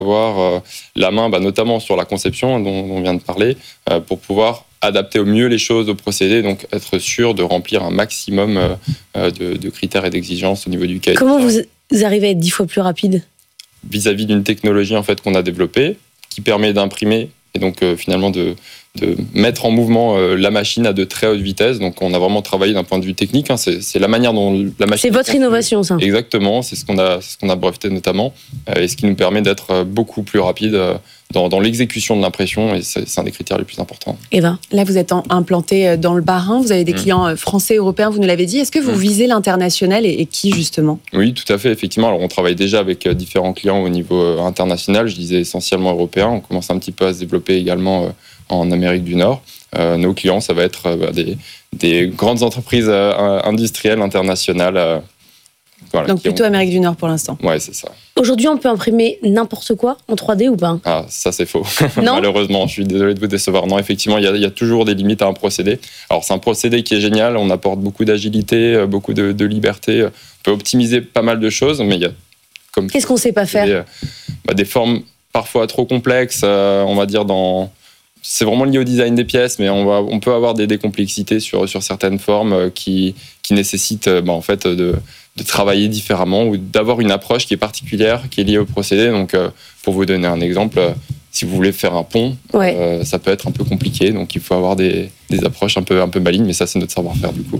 avoir la main, notamment sur la conception dont on vient de parler, pour pouvoir adapter au mieux les choses au procédé, donc être sûr de remplir un maximum de critères et d'exigences au niveau du cahier. Comment vous arrivez à être 10 fois plus rapide ? Vis-à-vis d'une technologie en fait, qu'on a développée, qui permet d'imprimer et donc finalement de mettre en mouvement la machine à de très haute vitesse. Donc on a vraiment travaillé d'un point de vue technique. C'est la manière dont la machine... C'est votre innovation, ça. Exactement, c'est ce qu'on a breveté notamment, et ce qui nous permet d'être beaucoup plus rapide dans l'exécution de l'impression, et c'est un des critères les plus importants. Eva, là vous êtes implanté dans le Bas-Rhin, vous avez des clients français, européens, vous nous l'avez dit. Est-ce que vous visez l'international et qui justement ? Oui, tout à fait, effectivement. Alors on travaille déjà avec différents clients au niveau international, je disais essentiellement européen. On commence un petit peu à se développer également en Amérique du Nord. Nos clients, ça va être des grandes entreprises industrielles internationales. Voilà, donc plutôt Amérique du Nord pour l'instant. Ouais, c'est ça. Aujourd'hui, on peut imprimer n'importe quoi en 3D ou pas ? Ah, ça c'est faux. Non. Malheureusement, je suis désolé de vous décevoir. Non, effectivement, il y a toujours des limites à un procédé. Alors c'est un procédé qui est génial, on apporte beaucoup d'agilité, beaucoup de liberté. On peut optimiser pas mal de choses, mais il y a... Qu'est-ce qu'on ne sait pas faire ? Des formes parfois trop complexes, on va dire c'est vraiment lié au design des pièces, mais on peut avoir des complexités sur certaines formes qui nécessitent en fait de travailler différemment ou d'avoir une approche qui est particulière, qui est liée au procédé. Donc, pour vous donner un exemple, si vous voulez faire un pont, ça peut être un peu compliqué. Donc, il faut avoir des approches un peu malignes, mais ça, c'est notre savoir-faire du coup.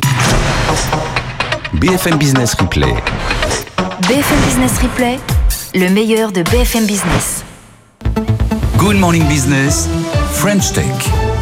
BFM Business Replay. BFM Business Replay, le meilleur de BFM Business. Good Morning Business, French Tech.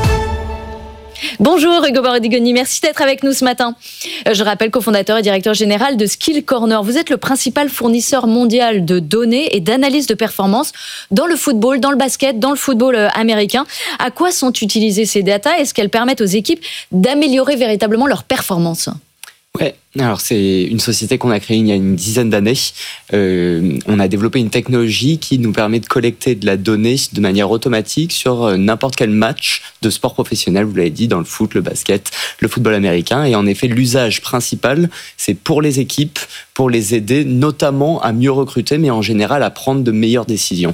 Bonjour Hugo Bordigoni, merci d'être avec nous ce matin. Je rappelle cofondateur et directeur général de Skill Corner. Vous êtes le principal fournisseur mondial de données et d'analyse de performance dans le football, dans le basket, dans le football américain. À quoi sont utilisées ces datas ? Est-ce qu'elles permettent aux équipes d'améliorer véritablement leur performance ? Ouais, alors c'est une société qu'on a créée il y a une dizaine d'années. On a développé une technologie qui nous permet de collecter de la donnée de manière automatique sur n'importe quel match de sport professionnel, vous l'avez dit, dans le foot, le basket, le football américain. Et en effet, l'usage principal, c'est pour les équipes, pour les aider notamment à mieux recruter, mais en général à prendre de meilleures décisions.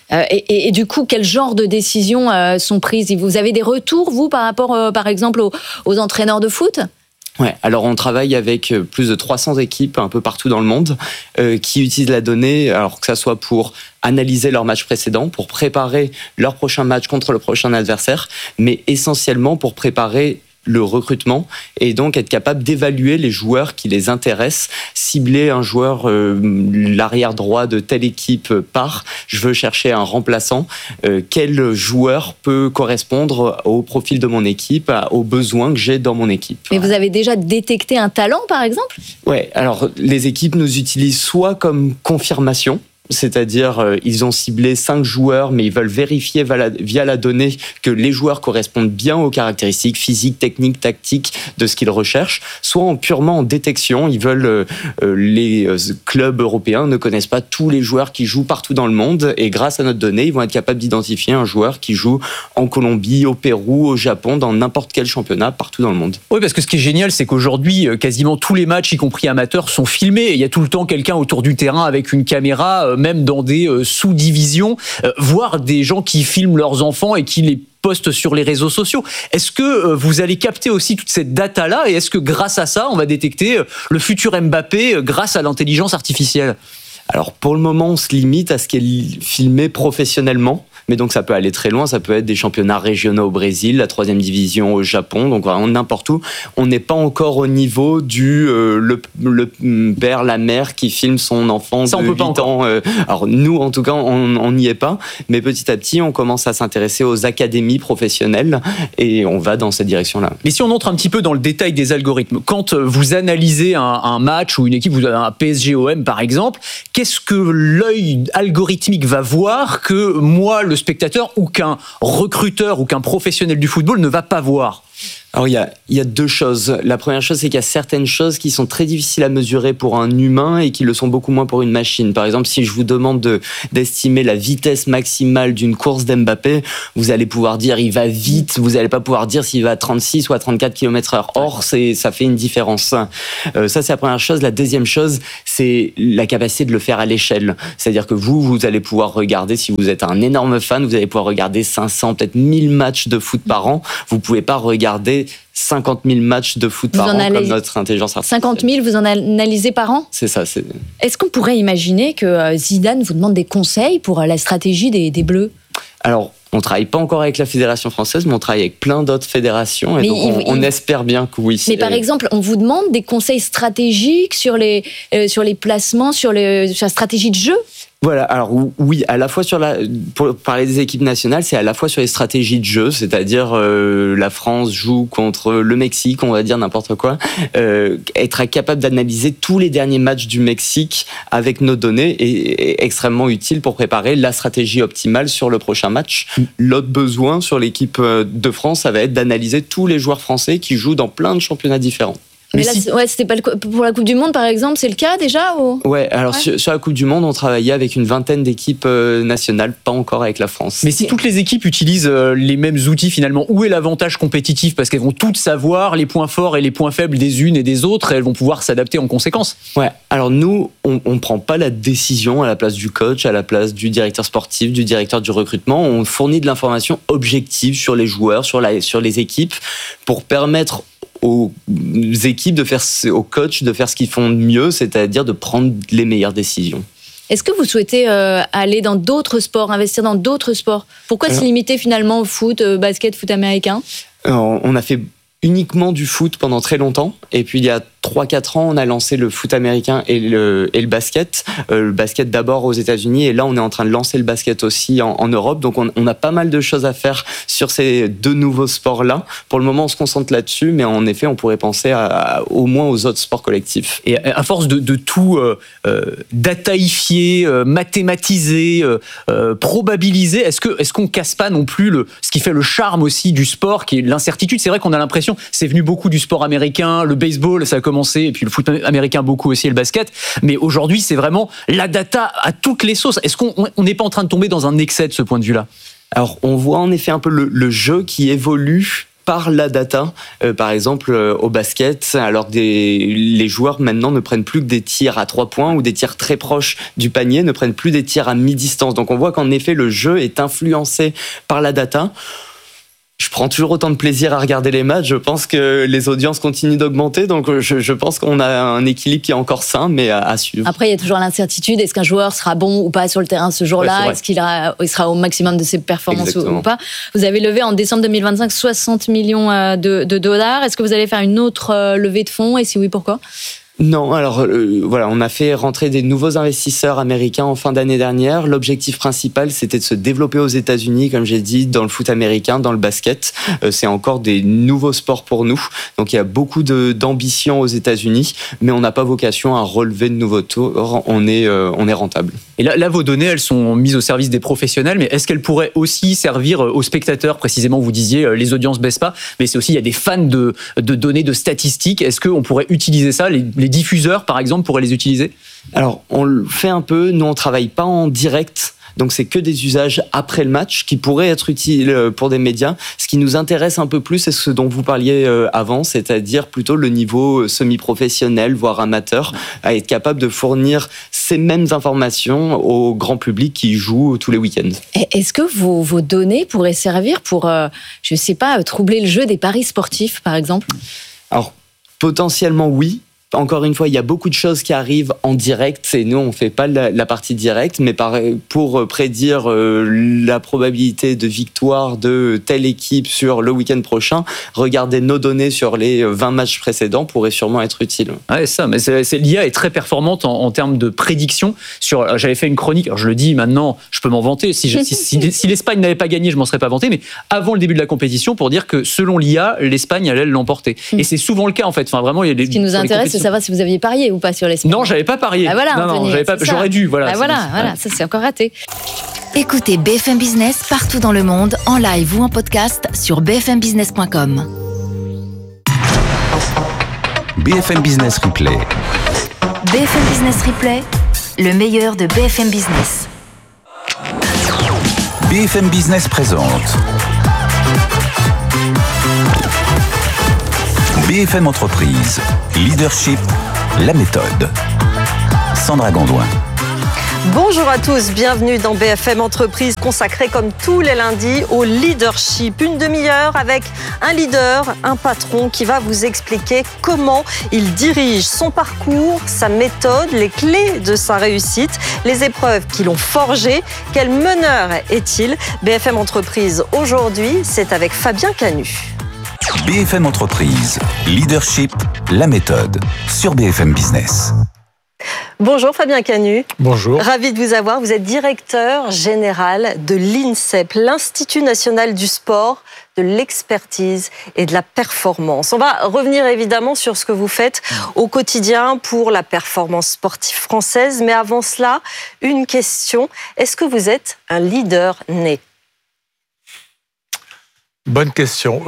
Et du coup, quel genre de décisions sont prises ? Vous avez des retours, vous, par rapport, par exemple, aux entraîneurs de foot ? Ouais, alors on travaille avec plus de 300 équipes un peu partout dans le monde qui utilisent la donnée, alors que ça soit pour analyser leur match précédent, pour préparer leur prochain match contre le prochain adversaire, mais essentiellement pour préparer le recrutement et donc être capable d'évaluer les joueurs qui les intéressent, cibler un joueur, l'arrière droit de telle équipe part, je veux chercher un remplaçant, quel joueur peut correspondre au profil de mon équipe, aux besoins que j'ai dans mon équipe. Mais vous avez déjà détecté un talent, par exemple ? Ouais, alors les équipes nous utilisent soit comme confirmation, c'est-à-dire ils ont ciblé 5 joueurs, mais ils veulent vérifier via la donnée que les joueurs correspondent bien aux caractéristiques physiques, techniques, tactiques de ce qu'ils recherchent, soit purement en détection. Ils veulent les clubs européens ne connaissent pas tous les joueurs qui jouent partout dans le monde, et grâce à notre donnée, ils vont être capables d'identifier un joueur qui joue en Colombie, au Pérou, au Japon, dans n'importe quel championnat partout dans le monde. Oui, parce que ce qui est génial, c'est qu'aujourd'hui, quasiment tous les matchs, y compris amateurs, sont filmés. Et il y a tout le temps quelqu'un autour du terrain avec une caméra, même dans des sous-divisions, voire des gens qui filment leurs enfants et qui les postent sur les réseaux sociaux. Est-ce que vous allez capter aussi toute cette data-là, et est-ce que grâce à ça, on va détecter le futur Mbappé grâce à l'intelligence artificielle ? Alors pour le moment, on se limite à ce qui est filmé professionnellement, mais donc ça peut aller très loin, ça peut être des championnats régionaux au Brésil, la 3e division au Japon, donc vraiment n'importe où. On n'est pas encore au niveau du le père, la mère qui filme son enfant de 8 ans. Alors nous, en tout cas, on n'y est pas, mais petit à petit, on commence à s'intéresser aux académies professionnelles et on va dans cette direction-là. Mais si on entre un petit peu dans le détail des algorithmes, quand vous analysez un match ou une équipe, vous avez un PSG-OM par exemple, qu'est-ce que l'œil algorithmique va voir que moi, le spectateur, ou qu'un recruteur ou qu'un professionnel du football ne va pas voir ? Alors il y a deux choses. La première chose, c'est qu'il y a certaines choses qui sont très difficiles à mesurer pour un humain et qui le sont beaucoup moins pour une machine. Par exemple, si je vous demande d'estimer la vitesse maximale d'une course d'Mbappé, vous allez pouvoir dire il va vite, vous n'allez pas pouvoir dire s'il va à 36 ou à 34 km/h. Or, ça fait une différence. Ça, c'est la première chose. La deuxième chose, c'est la capacité de le faire à l'échelle. C'est-à-dire que vous allez pouvoir regarder, si vous êtes un énorme fan, vous allez pouvoir regarder 500, peut-être 1000 matchs de foot par an. Vous pouvez pas regarder 50 000 matchs de foot par an comme notre intelligence artificielle. 50 000, vous en analysez par an ? C'est ça. Est-ce qu'on pourrait imaginer que Zidane vous demande des conseils pour la stratégie des Bleus ? Alors, on ne travaille pas encore avec la Fédération française, mais on travaille avec plein d'autres fédérations. Et donc, on espère bien que oui. Mais par exemple, on vous demande des conseils stratégiques sur les placements, sur la stratégie de jeu ? Voilà, alors oui, à la fois pour parler des équipes nationales, c'est à la fois sur les stratégies de jeu, c'est-à-dire la France joue contre le Mexique, on va dire n'importe quoi, être capable d'analyser tous les derniers matchs du Mexique avec nos données est extrêmement utile pour préparer la stratégie optimale sur le prochain match. L'autre besoin sur l'équipe de France, ça va être d'analyser tous les joueurs français qui jouent dans plein de championnats différents. Mais là, c'était pas pour la Coupe du Monde, par exemple, c'est le cas déjà ou... Ouais, alors sur la Coupe du Monde, on travaillait avec une vingtaine d'équipes nationales, pas encore avec la France. Mais si toutes les équipes utilisent les mêmes outils, finalement, où est l'avantage compétitif ? Parce qu'elles vont toutes savoir les points forts et les points faibles des unes et des autres, et elles vont pouvoir s'adapter en conséquence. Ouais, alors nous, on prend pas la décision à la place du coach, à la place du directeur sportif, du directeur du recrutement. On fournit de l'information objective sur les joueurs, sur les équipes, pour permettre aux équipes aux coachs de faire ce qu'ils font de mieux, c'est-à-dire de prendre les meilleures décisions. Est-ce que vous souhaitez aller dans d'autres sports, investir dans d'autres sports ? Pourquoi se limiter finalement au foot, basket, foot américain ? On a fait uniquement du foot pendant très longtemps, et puis il y a 3-4 ans, on a lancé le foot américain et le basket. Le basket d'abord aux États-Unis, et là on est en train de lancer le basket aussi en Europe. Donc on a pas mal de choses à faire sur ces deux nouveaux sports-là. Pour le moment, on se concentre là-dessus, mais en effet, on pourrait penser au moins aux autres sports collectifs. Et à force de tout dataïfier, mathématiser, probabiliser, est-ce qu'on casse pas non plus ce qui fait le charme aussi du sport, qui est l'incertitude ? C'est vrai qu'on a l'impression, c'est venu beaucoup du sport américain, le baseball, ça a commencé, et puis le foot américain beaucoup aussi, et le basket. Mais aujourd'hui, c'est vraiment la data à toutes les sauces. Est-ce qu'on n'est pas en train de tomber dans un excès de ce point de vue-là ? Alors, on voit en effet un peu le jeu qui évolue par la data. Par exemple, au basket, alors les joueurs maintenant ne prennent plus que des tirs à 3 points ou des tirs très proches du panier, ne prennent plus des tirs à mi-distance. Donc on voit qu'en effet, le jeu est influencé par la data. Je prends toujours autant de plaisir à regarder les matchs. Je pense que les audiences continuent d'augmenter. Donc, je pense qu'on a un équilibre qui est encore sain, mais à suivre. Après, il y a toujours l'incertitude. Est-ce qu'un joueur sera bon ou pas sur le terrain ce jour-là ? Est-ce qu'il sera au maximum de ses performances ou pas ? Vous avez levé en décembre 2025 60 millions de dollars. Est-ce que vous allez faire une autre levée de fonds ? Et si oui, pourquoi ? Non, alors voilà, on a fait rentrer des nouveaux investisseurs américains en fin d'année dernière. L'objectif principal, c'était de se développer aux États-Unis, comme j'ai dit, dans le foot américain, dans le basket. C'est encore des nouveaux sports pour nous. Donc il y a beaucoup d'ambition aux États-Unis, mais on n'a pas vocation à relever de nouveaux tours. On est rentable. Et là, vos données, elles sont mises au service des professionnels, mais est-ce qu'elles pourraient aussi servir aux spectateurs ? Précisément, vous disiez, les audiences baissent pas, mais c'est aussi, il y a des fans de données, de statistiques. Est-ce qu'on pourrait utiliser ça ? Les diffuseurs, par exemple, pourraient les utiliser ? Alors, on le fait un peu. Nous, on travaille pas en direct. Donc, c'est que des usages après le match qui pourraient être utiles pour des médias. Ce qui nous intéresse un peu plus, c'est ce dont vous parliez avant, c'est-à-dire plutôt le niveau semi-professionnel, voire amateur, à être capable de fournir ces mêmes informations au grand public qui joue tous les week-ends. Est-ce que vos données pourraient servir pour, je sais pas, troubler le jeu des paris sportifs, par exemple ? Alors, potentiellement, oui. Encore une fois, il y a beaucoup de choses qui arrivent en direct et nous, on ne fait pas la partie directe, mais pour prédire la probabilité de victoire de telle équipe sur le week-end prochain, regarder nos données sur les 20 matchs précédents pourrait sûrement être utile. Ouais, ça, mais l'IA est très performante en termes de prédiction. J'avais fait une chronique, alors je le dis maintenant, je peux m'en vanter, si l'Espagne n'avait pas gagné, je m'en serais pas vanté, mais avant le début de la compétition, pour dire que selon l'IA, l'Espagne allait l'emporter. Et c'est souvent le cas en fait. Enfin, vraiment, il y a Ce qui nous intéresse, c'est de savoir si vous aviez parié ou pas sur l'Espagne. Non, j'avais pas parié. Ah voilà, non, j'avais pas. J'aurais dû. Voilà. Ah voilà, ça c'est encore raté. Écoutez BFM Business partout dans le monde, en live ou en podcast sur bfmbusiness.com. BFM Business Replay. BFM Business Replay, le meilleur de BFM Business. BFM Business présente BFM Entreprise, Leadership, la méthode. Sandra Gondouin. Bonjour à tous, bienvenue dans BFM Entreprise, consacrée comme tous les lundis au leadership. Une demi-heure avec un leader, un patron qui va vous expliquer comment il dirige son parcours, sa méthode, les clés de sa réussite, les épreuves qui l'ont forgé. Quel meneur est-il? BFM Entreprise, aujourd'hui, c'est avec Fabien Canu. BFM Entreprise, Leadership, la méthode, sur BFM Business. Bonjour Fabien Canu. Bonjour. Ravi de vous avoir. Vous êtes directeur général de l'INSEP, l'Institut national du sport, de l'expertise et de la performance. On va revenir évidemment sur ce que vous faites au quotidien pour la performance sportive française. Mais avant cela, une question. Est-ce que vous êtes un leader né? Bonne question.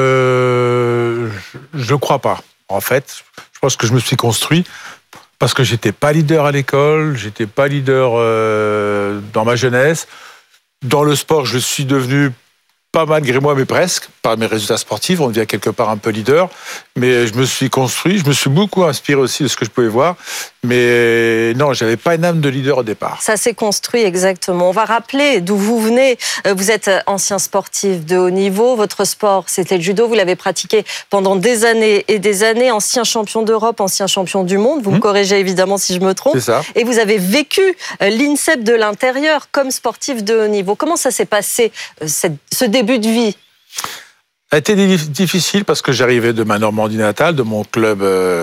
Je crois pas. En fait, je pense que je me suis construit parce que j'étais pas leader à l'école, j'étais pas leader dans ma jeunesse. Dans le sport, je suis devenu, pas malgré moi, mais presque, par mes résultats sportifs, on devient quelque part un peu leader. Mais je me suis construit, je me suis beaucoup inspiré aussi de ce que je pouvais voir. Mais non, j'avais pas une âme de leader au départ. Ça s'est construit exactement. On va rappeler d'où vous venez. Vous êtes ancien sportif de haut niveau. Votre sport, c'était le judo. Vous l'avez pratiqué pendant des années et des années. Ancien champion d'Europe, ancien champion du monde. Vous me corrigez évidemment si je me trompe. C'est ça. Et vous avez vécu l'INSEP de l'intérieur comme sportif de haut niveau. Comment ça s'est passé, ce début de vie? Ça a été difficile parce que j'arrivais de ma Normandie natale, de mon club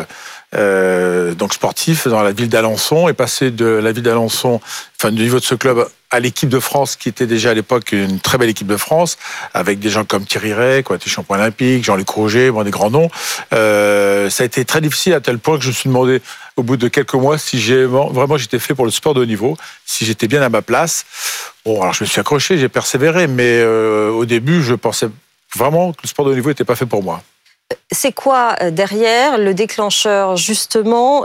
donc sportif dans la ville d'Alençon, et passer de la ville d'Alençon, enfin du niveau de ce club, à l'équipe de France, qui était déjà à l'époque une très belle équipe de France, avec des gens comme Thierry Rey, qui a été champion olympique, Jean-Luc Roger, bon, des grands noms. Ça a été très difficile à tel point que je me suis demandé, au bout de quelques mois, si vraiment j'étais fait pour le sport de haut niveau, si j'étais bien à ma place. Bon, alors je me suis accroché, j'ai persévéré, mais au début, je pensais vraiment que le sport de haut niveau n'était pas fait pour moi. C'est quoi derrière le déclencheur, justement,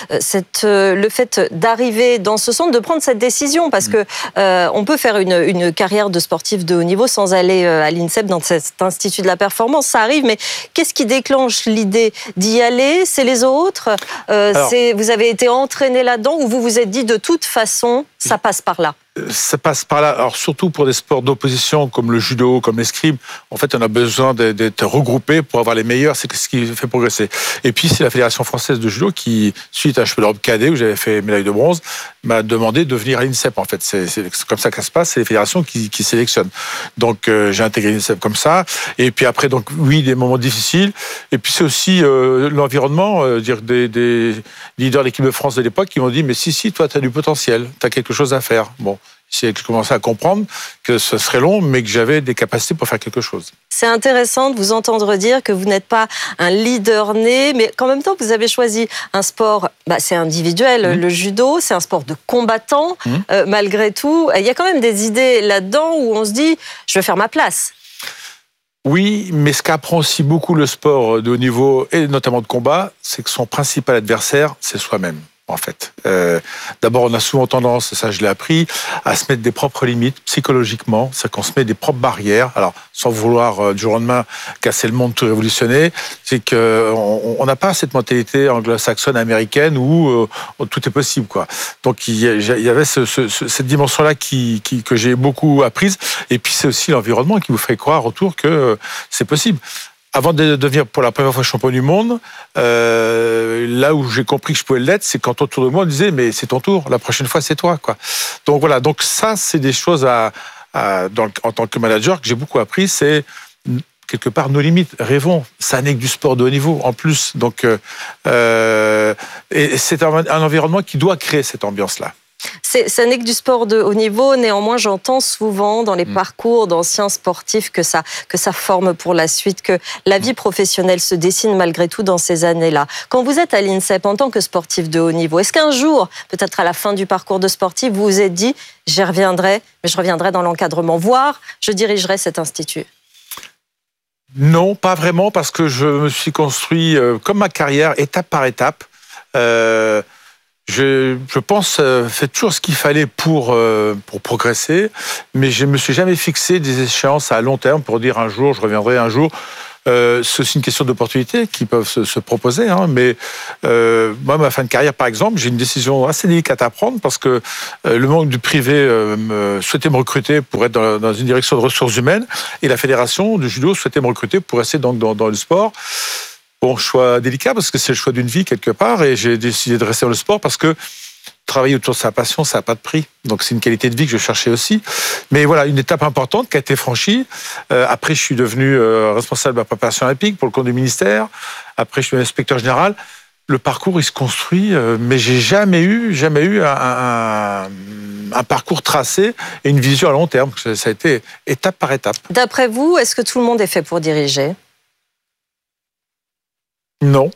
le fait d'arriver dans ce centre, de prendre cette décision? Parce que on peut faire une carrière de sportif de haut niveau sans aller à l'INSEP, dans cet institut de la performance. Ça arrive, mais qu'est-ce qui déclenche l'idée d'y aller? C'est les autres? Vous avez été entraîné là-dedans, ou vous vous êtes dit de toute façon, ça passe par là? Ça passe par là. Alors surtout pour des sports d'opposition comme le judo, comme l'escrime, en fait, on a besoin d'être regroupés pour avoir les meilleurs. C'est ce qui fait progresser. Et puis c'est la Fédération française de judo qui, suite à un championnat d'Europe cadet où j'avais fait médaille de bronze, m'a demandé de venir à l'INSEP. En fait, c'est comme ça que ça se passe. C'est les fédérations qui sélectionnent. Donc j'ai intégré l'INSEP comme ça. Et puis après, donc oui, des moments difficiles. Et puis c'est aussi l'environnement, dire des leaders de l'équipe de France de l'époque qui m'ont dit mais si, toi, tu as du potentiel, tu as quelque chose à faire. Bon. J'ai commencé à comprendre que ce serait long, mais que j'avais des capacités pour faire quelque chose. C'est intéressant de vous entendre dire que vous n'êtes pas un leader né, mais qu'en même temps, vous avez choisi un sport, c'est individuel, le judo, c'est un sport de combattant. Malgré tout, il y a quand même des idées là-dedans où on se dit, je vais faire ma place. Oui, mais ce qu'apprend aussi beaucoup le sport de haut niveau, et notamment de combat, c'est que son principal adversaire, c'est soi-même. En fait, d'abord, on a souvent tendance, et ça je l'ai appris, à se mettre des propres limites psychologiquement, c'est qu'on se met des propres barrières. Alors, sans vouloir du jour au lendemain casser le monde, tout révolutionner, c'est que on n'a pas cette mentalité anglo-saxonne américaine où tout est possible, quoi. Donc il y avait cette dimension-là que j'ai beaucoup apprise. Et puis c'est aussi l'environnement qui vous fait croire autour que c'est possible. Avant de devenir pour la première fois champion du monde, là où j'ai compris que je pouvais l'être, c'est quand autour de moi on disait mais c'est ton tour, la prochaine fois c'est toi, quoi. Donc voilà, donc ça c'est des choses en tant que manager que j'ai beaucoup appris, c'est quelque part nos limites. Rêvons, ça n'est que du sport de haut niveau en plus. Donc et c'est un environnement qui doit créer cette ambiance-là. Ça n'est que du sport de haut niveau. Néanmoins, j'entends souvent dans les parcours d'anciens sportifs que ça forme pour la suite, que la vie professionnelle se dessine malgré tout dans ces années-là. Quand vous êtes à l'INSEP en tant que sportif de haut niveau, est-ce qu'un jour, peut-être à la fin du parcours de sportif, vous vous êtes dit « j'y reviendrai, mais je reviendrai dans l'encadrement, voire je dirigerai cet institut » ? Non, pas vraiment, parce que je me suis construit, comme ma carrière, étape par étape. Je pense faire toujours ce qu'il fallait pour progresser, mais je me suis jamais fixé des échéances à long terme pour dire un jour, je reviendrai un jour. C'est aussi une question d'opportunité qui peuvent se proposer, hein, mais moi, ma fin de carrière, par exemple, j'ai une décision assez délicate à prendre parce que le monde du privé souhaitait me recruter pour être dans une direction de ressources humaines et la fédération du judo souhaitait me recruter pour rester donc dans le sport. Bon, choix délicat parce que c'est le choix d'une vie quelque part et j'ai décidé de rester dans le sport parce que travailler autour de sa passion, ça n'a pas de prix. Donc c'est une qualité de vie que je cherchais aussi. Mais voilà, une étape importante qui a été franchie. Après, je suis devenu responsable de la préparation olympique pour le compte du ministère. Après, je suis inspecteur général. Le parcours, il se construit, mais j'ai jamais eu un parcours tracé et une vision à long terme. Ça a été étape par étape. D'après vous, est-ce que tout le monde est fait pour diriger ? Non.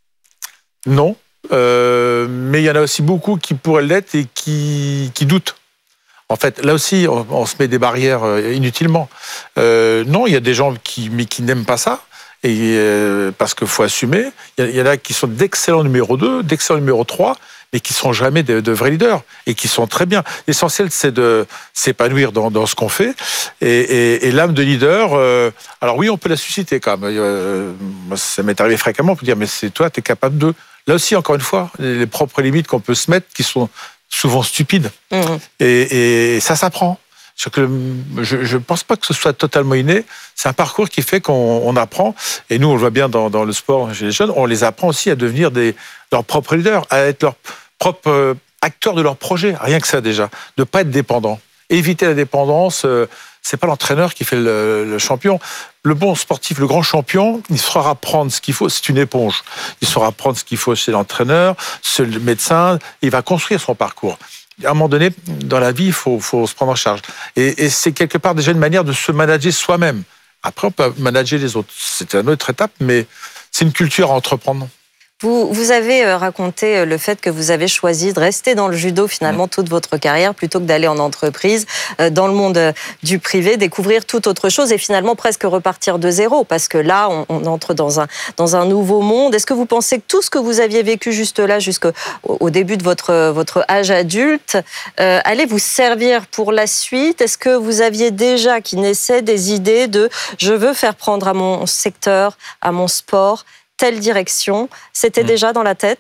Mais il y en a aussi beaucoup qui pourraient l'être et qui doutent. En fait, là aussi, on se met des barrières inutilement. Non, il y a des gens qui n'aiment pas ça, et parce qu'il faut assumer. Il y en a qui sont d'excellents numéro 2, d'excellents numéro 3, mais qui ne sont jamais de vrais leaders, et qui sont très bien. L'essentiel, c'est de s'épanouir dans ce qu'on fait. Et l'âme de leader, alors oui, on peut la susciter quand même. Ça m'est arrivé fréquemment pour dire, mais c'est toi, tu es capable de... Là aussi, encore une fois, les propres limites qu'on peut se mettre, qui sont souvent stupides. Et ça s'apprend. Je ne pense pas que ce soit totalement inné. C'est un parcours qui fait qu'on apprend. Et nous, on le voit bien dans le sport chez les jeunes, on les apprend aussi à devenir leurs propres leaders, à être leurs propres acteurs de leur projet. Rien que ça déjà. De ne pas être dépendant. Éviter la dépendance, c'est pas l'entraîneur qui fait le champion. Le bon sportif, le grand champion, il saura prendre ce qu'il faut. C'est une éponge. Il saura prendre ce qu'il faut chez l'entraîneur, chez le médecin. Il va construire son parcours. À un moment donné, dans la vie, il faut se prendre en charge. Et c'est quelque part déjà une manière de se manager soi-même. Après, on peut manager les autres. C'est une autre étape, mais c'est une culture à entreprendre. Vous avez raconté le fait que vous avez choisi de rester dans le judo finalement toute votre carrière plutôt que d'aller en entreprise, dans le monde du privé, découvrir toute autre chose et finalement presque repartir de zéro parce que là, on entre dans un nouveau monde. Est-ce que vous pensez que tout ce que vous aviez vécu juste là, jusqu'au début de votre âge adulte, allait vous servir pour la suite ? Est-ce que vous aviez déjà qui naissaient des idées de « je veux faire prendre à mon secteur, à mon sport », telle direction, c'était déjà dans la tête ?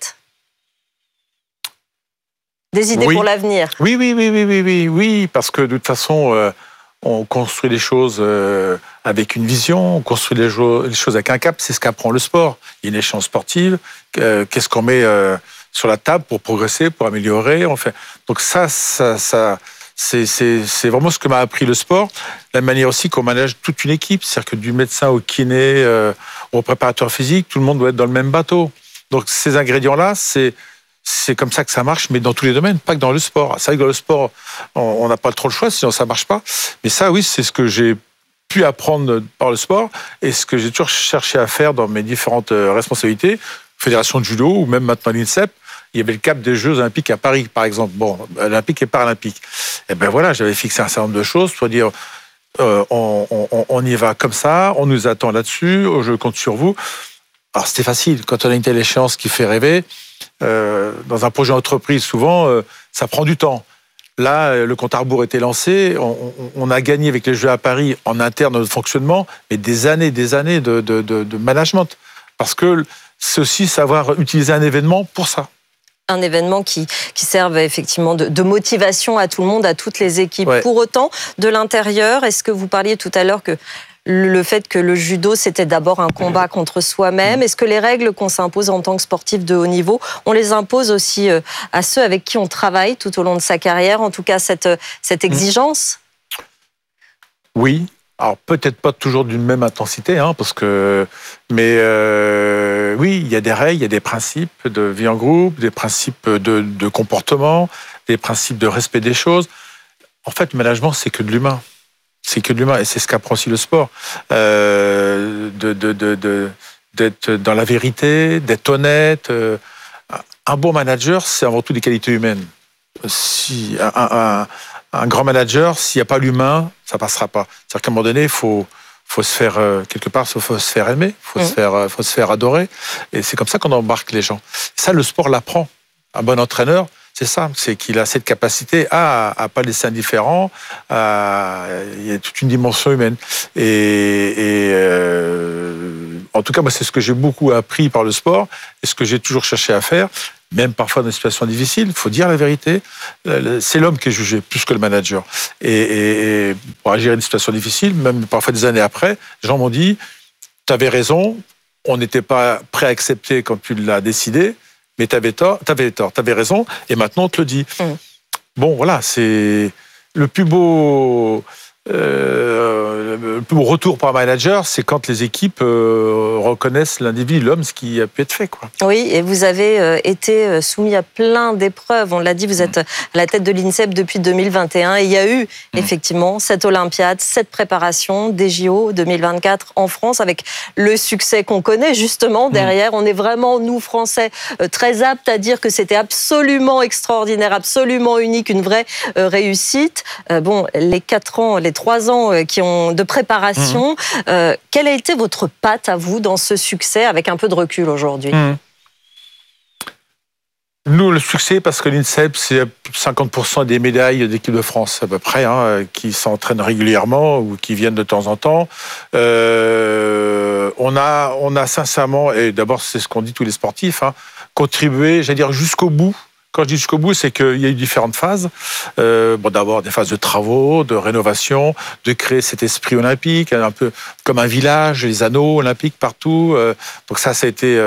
Des idées pour l'avenir ? Oui, parce que de toute façon, on construit les choses avec une vision, on construit les choses avec un cap, c'est ce qu'apprend le sport. Il y a une échéance sportive, qu'est-ce qu'on met sur la table pour progresser, pour améliorer, donc ça c'est vraiment ce que m'a appris le sport. La manière aussi qu'on manage toute une équipe, c'est-à-dire que du médecin au kiné, au préparateur physique, tout le monde doit être dans le même bateau. Donc ces ingrédients-là, c'est comme ça que ça marche, mais dans tous les domaines, pas que dans le sport. C'est vrai que dans le sport, on n'a pas trop le choix, sinon ça marche pas. Mais ça, oui, c'est ce que j'ai pu apprendre par le sport et ce que j'ai toujours cherché à faire dans mes différentes responsabilités, fédération de judo ou même maintenant l'INSEP. Il y avait le cap des Jeux Olympiques à Paris, par exemple. Bon, Olympique et Paralympique. Et ben voilà, j'avais fixé un certain nombre de choses, soit dire on y va comme ça, on nous attend là-dessus, je compte sur vous. Alors c'était facile, quand on a une telle échéance qui fait rêver, dans un projet d'entreprise, souvent, ça prend du temps. Là, le compte à rebours était lancé, on a gagné avec les Jeux à Paris en interne dans notre fonctionnement, mais des années de management. Parce que c'est aussi savoir utiliser un événement pour ça. Un événement qui serve effectivement de motivation à tout le monde, à toutes les équipes. Ouais. Pour autant, de l'intérieur, est-ce que vous parliez tout à l'heure que le fait que le judo, c'était d'abord un combat contre soi-même. Est-ce que les règles qu'on s'impose en tant que sportif de haut niveau, on les impose aussi à ceux avec qui on travaille tout au long de sa carrière, en tout cas cette exigence ? Oui. Alors peut-être pas toujours d'une même intensité, mais oui, il y a des règles, il y a des principes de vie en groupe, des principes de comportement, des principes de respect des choses. En fait, le management, c'est que de l'humain. C'est que de l'humain, et c'est ce qu'apprend aussi le sport. D'être dans la vérité, d'être honnête. Un bon manager, c'est avant tout des qualités humaines. Si un grand manager, s'il n'y a pas l'humain, ça passera pas. C'est-à-dire qu'à un moment donné, il faut faut se faire quelque part, faut se faire aimer, faut se faire adorer, et c'est comme ça qu'on embarque les gens. Ça, le sport l'apprend. Un bon entraîneur, c'est ça, c'est qu'il a cette capacité à pas laisser indifférent. Il y a toute une dimension humaine. Et en tout cas, moi, c'est ce que j'ai beaucoup appris par le sport, et ce que j'ai toujours cherché à faire. Même parfois dans des situations difficiles, il faut dire la vérité. C'est l'homme qui est jugé plus que le manager. Et pour gérer une situation difficile, même parfois des années après, les gens m'ont dit « Tu avais raison, on n'était pas prêt à accepter quand tu l'as décidé, mais tu avais raison, et maintenant on te le dit. » Bon, voilà, c'est le plus beau retour par manager, c'est quand les équipes reconnaissent l'individu, l'homme, ce qui a pu être fait, quoi. Oui, et vous avez été soumis à plein d'épreuves. On l'a dit, vous êtes à la tête de l'INSEP depuis 2021. Et il y a eu effectivement cette Olympiade, cette préparation des JO 2024 en France, avec le succès qu'on connaît justement derrière. On est vraiment, nous, Français, très aptes à dire que c'était absolument extraordinaire, absolument unique, une vraie réussite. Bon, les 3 ans de préparation, quelle a été votre patte à vous dans ce succès avec un peu de recul aujourd'hui? Nous, le succès, parce que l'INSEP, c'est 50% des médailles d'équipe de France à peu près, qui s'entraînent régulièrement ou qui viennent de temps en temps. On a sincèrement, et d'abord c'est ce qu'ont dit tous les sportifs, contribué, j'allais dire jusqu'au bout. Quand je dis jusqu'au bout, c'est qu'il y a eu différentes phases. D'abord des phases de travaux, de rénovation, de créer cet esprit olympique, un peu comme un village, les anneaux olympiques partout. Donc ça a été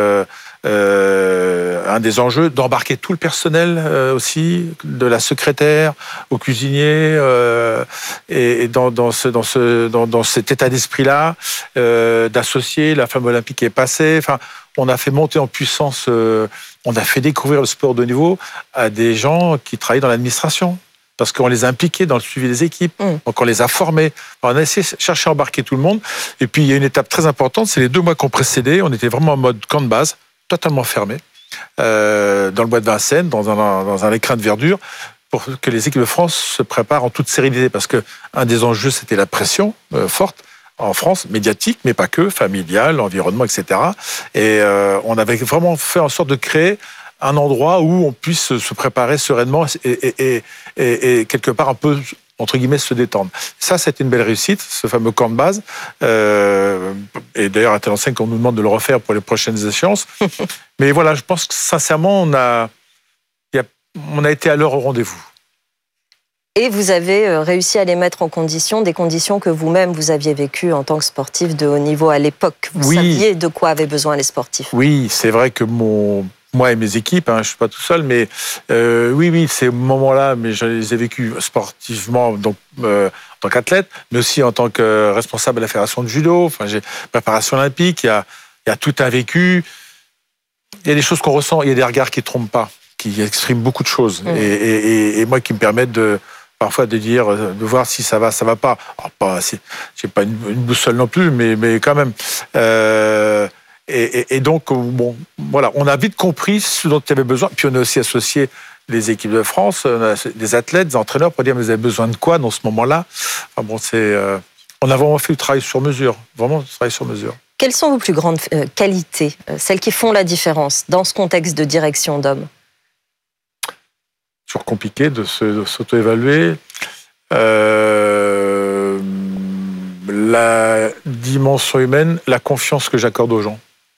un des enjeux, d'embarquer tout le personnel aussi, de la secrétaire au cuisinier, et dans cet état d'esprit-là, d'associer la flamme olympique qui est passée. Enfin, on a fait monter en puissance, on a fait découvrir le sport de haut niveau à des gens qui travaillent dans l'administration, parce qu'on les a impliqués dans le suivi des équipes, donc on les a formés. On a essayé de chercher à embarquer tout le monde. Et puis il y a une étape très importante, c'est les 2 mois qui ont précédé, on était vraiment en mode camp de base, totalement fermé, dans le bois de Vincennes, dans un écrin de verdure, pour que les équipes de France se préparent en toute sérénité, parce que un des enjeux, c'était la pression forte en France, médiatique, mais pas que, familiale, environnement, etc. Et on avait vraiment fait en sorte de créer un endroit où on puisse se préparer sereinement et quelque part un peu, entre guillemets, se détendre. Ça, c'était une belle réussite, ce fameux camp de base. Et d'ailleurs, à telle enseigne qu'on nous demande de le refaire pour les prochaines échéances. Mais voilà, je pense que sincèrement, on a été à l'heure au rendez-vous. Et vous avez réussi à les mettre en condition, des conditions que vous-même vous aviez vécues en tant que sportif de haut niveau à l'époque. Vous saviez de quoi avaient besoin les sportifs. Oui, c'est vrai que moi et mes équipes, je ne suis pas tout seul, mais oui, ces moments-là, mais je les ai vécus sportivement, donc en tant qu'athlète, mais aussi en tant que responsable de la fédération de judo. Enfin, j'ai préparation olympique, il y a tout un vécu. Il y a des choses qu'on ressent, il y a des regards qui ne trompent pas, qui expriment beaucoup de choses, et moi qui me permettent parfois de dire, de voir si ça va pas. Alors, j'ai pas une boussole non plus, mais quand même. Et donc, bon, voilà, on a vite compris ce dont il y avait besoin. Puis on a aussi associé les équipes de France, des athlètes, des entraîneurs, pour dire, mais vous avez besoin de quoi dans ce moment-là? Enfin, bon, on a vraiment fait du travail sur mesure, vraiment du travail sur mesure. Quelles sont vos plus grandes qualités, celles qui font la différence dans ce contexte de direction d'hommes? Toujours compliqué de s'auto-évaluer. La dimension humaine, la confiance que j'accorde aux gens.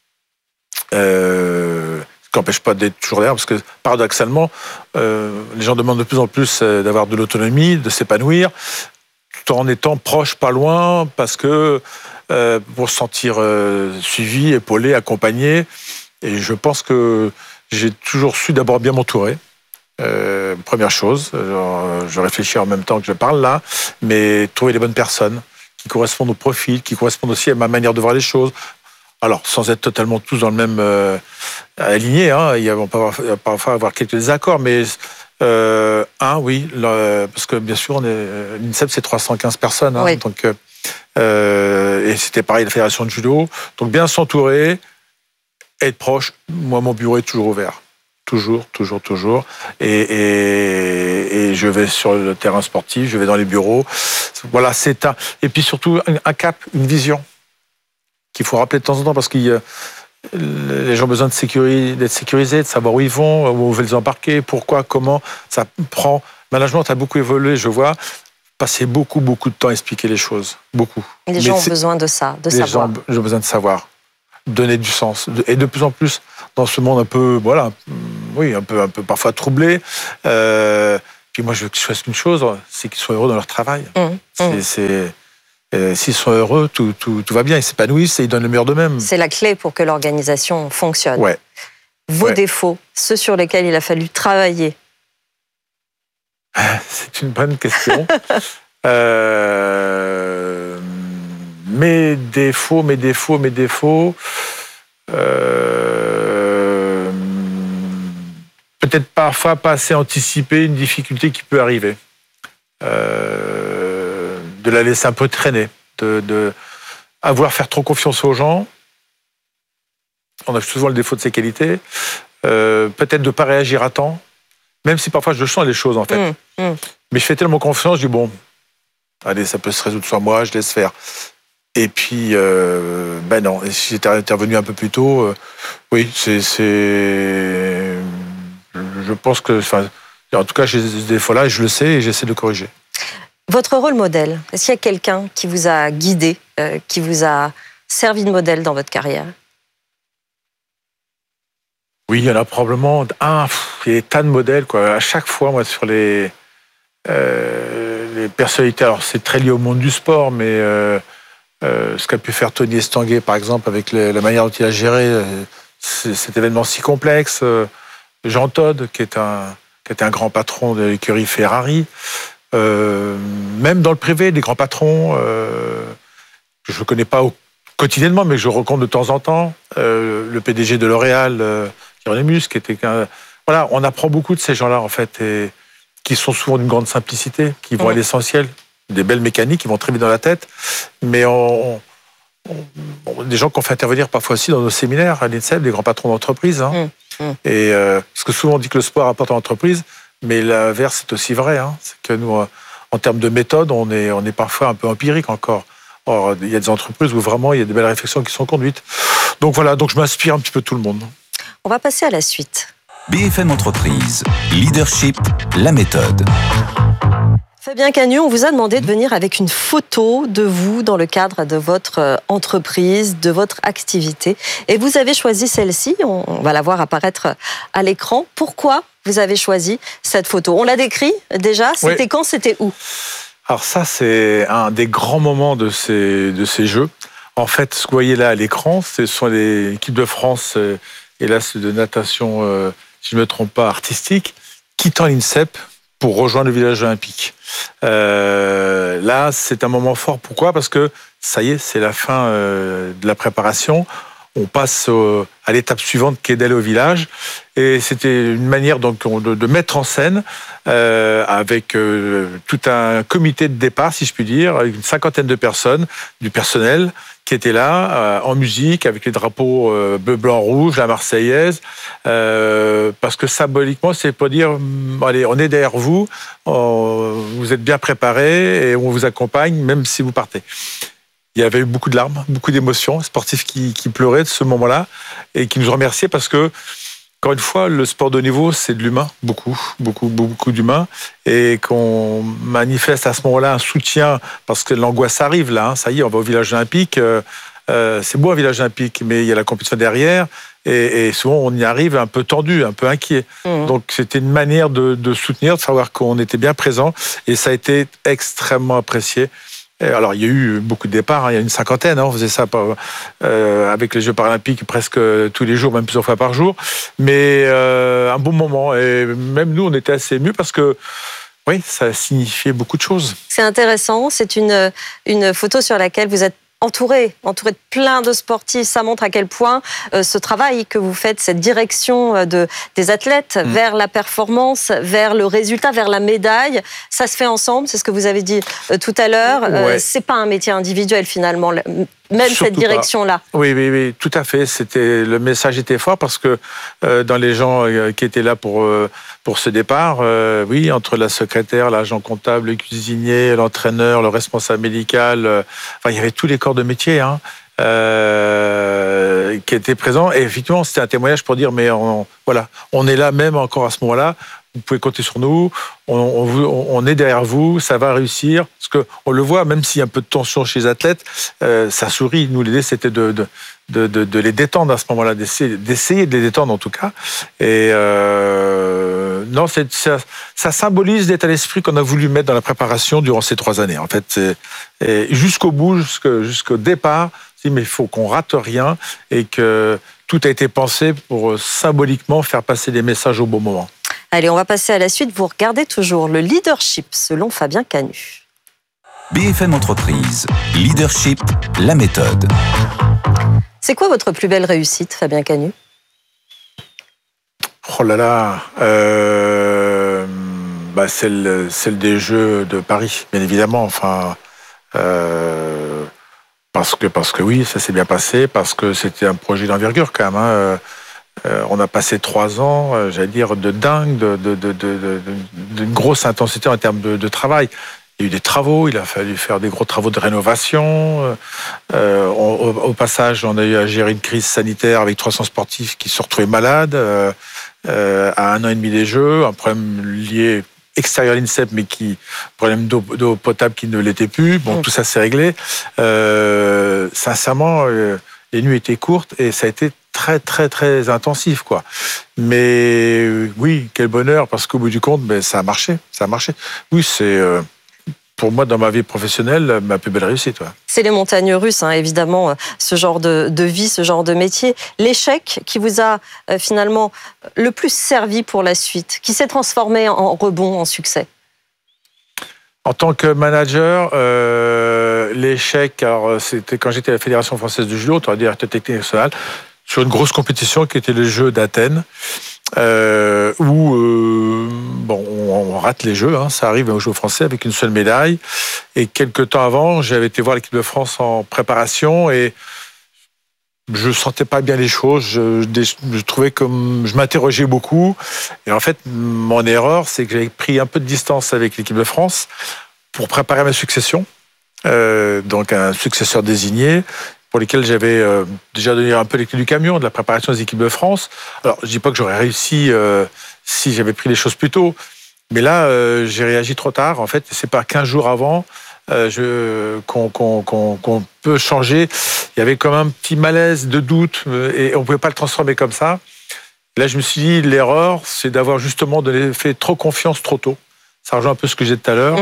Ce qui n'empêche pas d'être toujours derrière, parce que paradoxalement, les gens demandent de plus en plus d'avoir de l'autonomie, de s'épanouir, tout en étant proche, pas loin, parce que pour se sentir suivi, épaulé, accompagné. Et je pense que j'ai toujours su d'abord bien m'entourer. Première chose, je réfléchis en même temps que je parle là, mais trouver les bonnes personnes qui correspondent au profil, qui correspondent aussi à ma manière de voir les choses. Alors, sans être totalement tous dans le même aligné, on peut parfois avoir quelques désaccords, mais oui, parce que bien sûr, l'INSEP, c'est 315 personnes, oui. Donc, et c'était pareil, la fédération de judo. Donc, bien s'entourer, être proche. Moi, mon bureau est toujours ouvert. toujours. Et je vais sur le terrain sportif, je vais dans les bureaux. Voilà, et puis surtout un cap, une vision qu'il faut rappeler de temps en temps parce que les gens ont besoin d'être sécurisés, de savoir où ils vont, où on veut les embarquer, pourquoi, comment. Ça prend. Le management a beaucoup évolué, je vois. Passer beaucoup de temps à expliquer les choses. Beaucoup. Les gens ont besoin de ça, de savoir. Les gens ont besoin de savoir. Donner du sens. Et de plus en plus, dans ce monde un peu, un peu parfois troublé. Puis moi, je veux qu'ils choisissent qu'une chose, c'est qu'ils soient heureux dans leur travail. S'ils sont heureux, tout va bien. Ils s'épanouissent et ils donnent le meilleur d'eux-mêmes. C'est la clé pour que l'organisation fonctionne. Ouais. Vos défauts, ceux sur lesquels il a fallu travailler. C'est une bonne question. Mes défauts. Peut-être parfois pas assez anticiper une difficulté qui peut arriver. De la laisser un peu traîner, de faire trop confiance aux gens. On a souvent le défaut de ses qualités. Peut-être de ne pas réagir à temps, même si parfois je sens les choses en fait. Mais je fais tellement confiance, je dis bon, allez, ça peut se résoudre sur moi, je laisse faire. Et puis, non, et si j'étais intervenu un peu plus tôt, oui, je pense que, en tout cas, j'ai des défauts-là et je le sais et j'essaie de corriger. Votre rôle modèle, est-ce qu'il y a quelqu'un qui vous a guidé, qui vous a servi de modèle dans votre carrière? Oui, il y en a probablement il y a des tas de modèles, quoi. À chaque fois, moi, sur les personnalités, alors c'est très lié au monde du sport, mais ce qu'a pu faire Tony Estanguet, par exemple, avec la manière dont il a géré cet événement si complexe. Jean Todt, qui était un grand patron de l'écurie Ferrari. Même dans le privé, des grands patrons que je ne connais pas quotidiennement, mais que je rencontre de temps en temps. Le PDG de L'Oréal, Hieronymus, qui était voilà, on apprend beaucoup de ces gens-là, en fait, et qui sont souvent d'une grande simplicité, qui vont à l'essentiel, des belles mécaniques, qui vont très vite dans la tête, mais des gens qu'on fait intervenir parfois aussi dans nos séminaires à l'INSEP, des grands patrons d'entreprise. Et parce que souvent on dit que le sport apporte à l'entreprise, mais l'inverse c'est aussi vrai. C'est que nous, en termes de méthode, on est parfois un peu empirique encore. Or, il y a des entreprises où vraiment il y a des belles réflexions qui sont conduites. Donc voilà, je m'inspire un petit peu de tout le monde. On va passer à la suite. BFM Entreprise, Leadership, la méthode. Fabien Cagneux, on vous a demandé de venir avec une photo de vous dans le cadre de votre entreprise, de votre activité. Et vous avez choisi celle-ci, on va la voir apparaître à l'écran. Pourquoi vous avez choisi cette photo? On l'a décrit déjà, c'était quand, c'était où? Alors ça, c'est un des grands moments de ces Jeux. En fait, ce que vous voyez là à l'écran, ce sont les équipes de France, et là c'est de natation, si je ne me trompe pas, artistique, quittant l'INSEP pour rejoindre le village olympique. Là, c'est un moment fort. Pourquoi? Parce que ça y est, c'est la fin de la préparation. On passe à l'étape suivante qui est d'aller au village. Et c'était une manière donc de mettre en scène avec tout un comité de départ, si je puis dire, avec une 50aine de personnes, du personnel, qui étaient là, en musique, avec les drapeaux bleu, blanc, rouge, la Marseillaise, parce que symboliquement, c'est pour dire, allez, on est derrière vous, vous êtes bien préparés et on vous accompagne, même si vous partez. Il y avait eu beaucoup de larmes, beaucoup d'émotions, sportifs qui pleuraient de ce moment-là et qui nous remerciaient parce que, encore une fois, le sport de haut niveau, c'est de l'humain, beaucoup d'humain, et qu'on manifeste à ce moment-là un soutien parce que l'angoisse arrive là. Ça y est, on va au village olympique. C'est beau un village olympique, mais il y a la compétition derrière et souvent on y arrive un peu tendu, un peu inquiet. Donc c'était une manière de soutenir, de savoir qu'on était bien présent et ça a été extrêmement apprécié. Alors, il y a eu beaucoup de départs, il y a une 50aine, on faisait ça avec les Jeux paralympiques presque tous les jours, même plusieurs fois par jour. Mais un bon moment. Et même nous, on était assez émus parce que, oui, ça signifiait beaucoup de choses. C'est intéressant, c'est une photo sur laquelle vous êtes entouré de plein de sportifs. Ça montre à quel point ce travail que vous faites, cette direction des athlètes vers la performance, vers le résultat, vers la médaille, ça se fait ensemble. C'est ce que vous avez dit tout à l'heure. C'est pas un métier individuel finalement. Même surtout cette direction-là. Oui, tout à fait. Le message était fort parce que dans les gens qui étaient là pour ce départ, oui, entre la secrétaire, l'agent comptable, le cuisinier, l'entraîneur, le responsable médical, il y avait tous les corps de métier qui étaient présents. Et effectivement, c'était un témoignage pour dire, mais on est là même encore à ce moment-là. Vous pouvez compter sur nous, on est derrière vous, ça va réussir. Parce qu'on le voit, même s'il y a un peu de tension chez les athlètes, ça sourit. Nous, l'idée, c'était de les détendre à ce moment-là, d'essayer de les détendre en tout cas. Et non, ça symbolise l'état d'esprit qu'on a voulu mettre dans la préparation durant ces 3 années. En fait, et jusqu'au bout, jusqu'au départ, mais il faut qu'on rate rien et que tout a été pensé pour symboliquement faire passer les messages au bon moment. Allez, on va passer à la suite. Vous regardez toujours le leadership selon Fabien Canu. BFM Entreprise, leadership, la méthode. C'est quoi votre plus belle réussite, Fabien Canu ? Oh là là, celle des Jeux de Paris, bien évidemment. Enfin, parce que oui, ça s'est bien passé, parce que c'était un projet d'envergure quand même. On a passé 3 ans, j'allais dire, de dingue, d'une grosse intensité en termes de travail. Il y a eu des travaux, il a fallu faire des gros travaux de rénovation. Au passage, on a eu à gérer une crise sanitaire avec 300 sportifs qui se sont retrouvés malades à 1 an et demi des Jeux, un problème lié extérieur à l'INSEP, mais problème d'eau potable qui ne l'était plus. Bon, tout ça s'est réglé. Sincèrement, les nuits étaient courtes et ça a été très, très, très intensif, quoi. Mais oui, quel bonheur, parce qu'au bout du compte, ça a marché. Oui, c'est, pour moi, dans ma vie professionnelle, ma plus belle réussite. Ouais. C'est les montagnes russes, évidemment, ce genre de vie, ce genre de métier. L'échec qui vous a finalement le plus servi pour la suite, qui s'est transformé en rebond, en succès. En tant que manager, l'échec, alors c'était quand j'étais à la Fédération française de judo, directeur technique national, sur une grosse compétition qui était les Jeux d'Athènes, où on rate les Jeux, ça arrive aux Jeux français avec une seule médaille. Et quelques temps avant, j'avais été voir l'équipe de France en préparation et je sentais pas bien les choses. Je trouvais comme je m'interrogeais beaucoup. Et en fait, mon erreur, c'est que j'avais pris un peu de distance avec l'équipe de France pour préparer ma succession. Donc un successeur désigné, pour lesquels j'avais déjà donné un peu les clés du camion, de la préparation des équipes de France. Alors, je dis pas que j'aurais réussi si j'avais pris les choses plus tôt, mais là, j'ai réagi trop tard. En fait, c'est pas 15 jours avant qu'on peut changer. Il y avait comme un petit malaise de doute et on pouvait pas le transformer comme ça. Là, je me suis dit, l'erreur, c'est d'avoir justement fait trop confiance trop tôt. Ça rejoint un peu ce que j'ai dit tout à l'heure.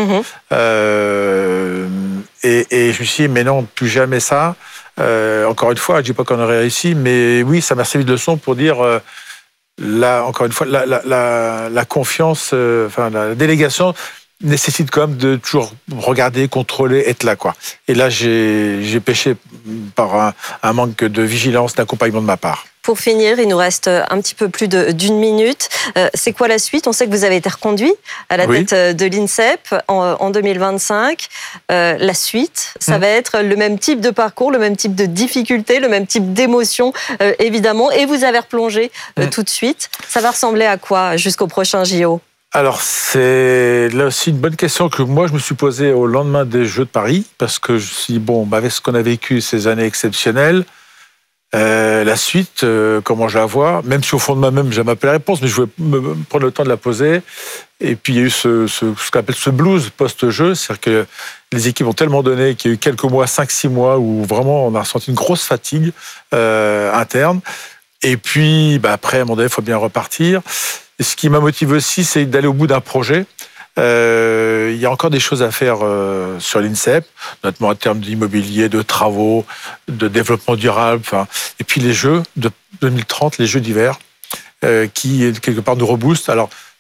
Et je me suis dit, mais non, plus jamais ça. Encore une fois, je ne dis pas qu'on aurait réussi, mais oui, ça m'a servi de leçon pour dire, encore une fois, la confiance, la délégation nécessite quand même de toujours regarder, contrôler, être là, quoi. Et là, j'ai péché par un manque de vigilance, d'accompagnement de ma part. Pour finir, il nous reste un petit peu plus d'1 minute. C'est quoi la suite ? On sait que vous avez été reconduit à la tête de l'INSEP en 2025. La suite, ça va être le même type de parcours, le même type de difficultés, le même type d'émotions, évidemment. Et vous avez replongé tout de suite. Ça va ressembler à quoi jusqu'au prochain JO ? Alors, c'est là aussi une bonne question que moi, je me suis posée au lendemain des Jeux de Paris, parce que je me suis dit, avec ce qu'on a vécu ces années exceptionnelles, la suite, comment je la vois, même si au fond de moi-même, j'ai ma réponse, mais je voulais me prendre le temps de la poser. Et puis, il y a eu ce qu'on appelle ce blues post-jeu, c'est-à-dire que les équipes ont tellement donné qu'il y a eu quelques mois, 5-6 mois, où vraiment on a ressenti une grosse fatigue interne. Et puis, après, à un moment donné, il faut bien repartir. Et ce qui m'a motivé aussi, c'est d'aller au bout d'un projet. Il y a encore des choses à faire sur l'INSEP, notamment en termes d'immobilier, de travaux, de développement durable. Et puis les Jeux de 2030, les Jeux d'hiver, qui quelque part nous reboostent. Alors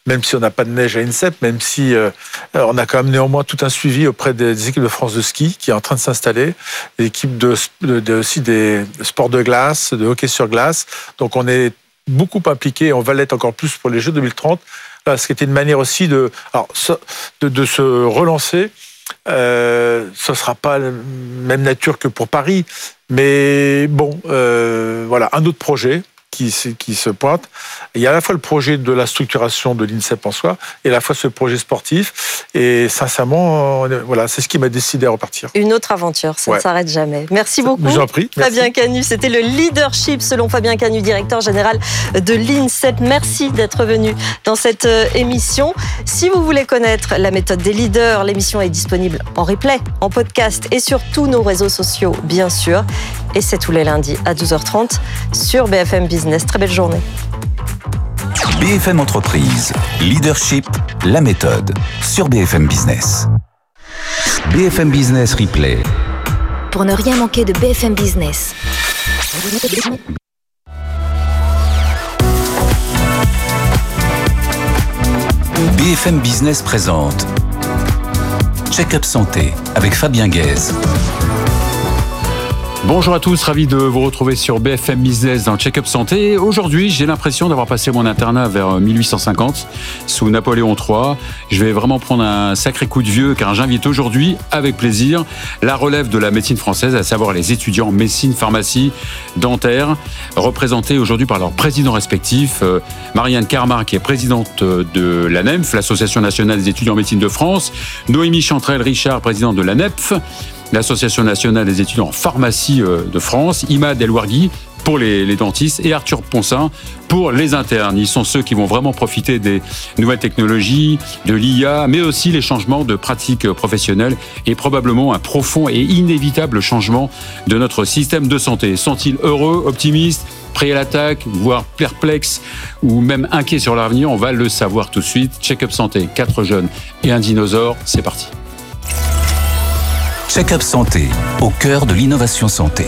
même si on n'a pas de neige à l'INSEP, même si on a quand même néanmoins tout un suivi auprès des équipes de France de ski qui est en train de s'installer, des équipes aussi des sports de glace, de hockey sur glace. Donc on est beaucoup impliqués et on va l'être encore plus pour les Jeux 2030. Là, ce qui était une manière aussi de se relancer. Ce ne sera pas la même nature que pour Paris, mais bon, voilà, un autre projet qui se pointe. Il y a à la fois le projet de la structuration de l'INSEP en soi, et à la fois ce projet sportif. Et sincèrement, voilà, c'est ce qui m'a décidé à repartir. Une autre aventure, ça ne s'arrête jamais. Merci beaucoup. Je vous en prie. Fabien Canu, c'était le leadership selon Fabien Canu, directeur général de l'INSEP. Merci d'être venu dans cette émission. Si vous voulez connaître la méthode des leaders, l'émission est disponible en replay, en podcast et sur tous nos réseaux sociaux, bien sûr. Et c'est tous les lundis à 12h30 sur BFM Business. Très belle journée. BFM Entreprise, leadership, la méthode, sur BFM Business. BFM Business Replay. Pour ne rien manquer de BFM Business. BFM Business présente Check-up Santé avec Fabien Guèze. Bonjour à tous, ravi de vous retrouver sur BFM Business dans Check-up Santé. Aujourd'hui, j'ai l'impression d'avoir passé mon internat vers 1850, sous Napoléon III. Je vais vraiment prendre un sacré coup de vieux, car j'invite aujourd'hui, avec plaisir, la relève de la médecine française, à savoir les étudiants en médecine, pharmacie, dentaire, représentés aujourd'hui par leurs présidents respectifs. Marianne Carmar, qui est présidente de l'ANEMF, l'Association nationale des étudiants en médecine de France. Noémie Chantrel-Richard, présidente de l'ANEPF, l'Association nationale des étudiants en pharmacie de France, Imad El-Ouargui pour les dentistes et Arthur Poncin pour les internes. Ils sont ceux qui vont vraiment profiter des nouvelles technologies, de l'IA, mais aussi les changements de pratiques professionnelles et probablement un profond et inévitable changement de notre système de santé. Sont-ils heureux, optimistes, prêts à l'attaque, voire perplexes ou même inquiets sur l'avenir? On va le savoir tout de suite. Check-up Santé, 4 jeunes et un dinosaure, c'est parti. Check-up Santé, au cœur de l'innovation santé.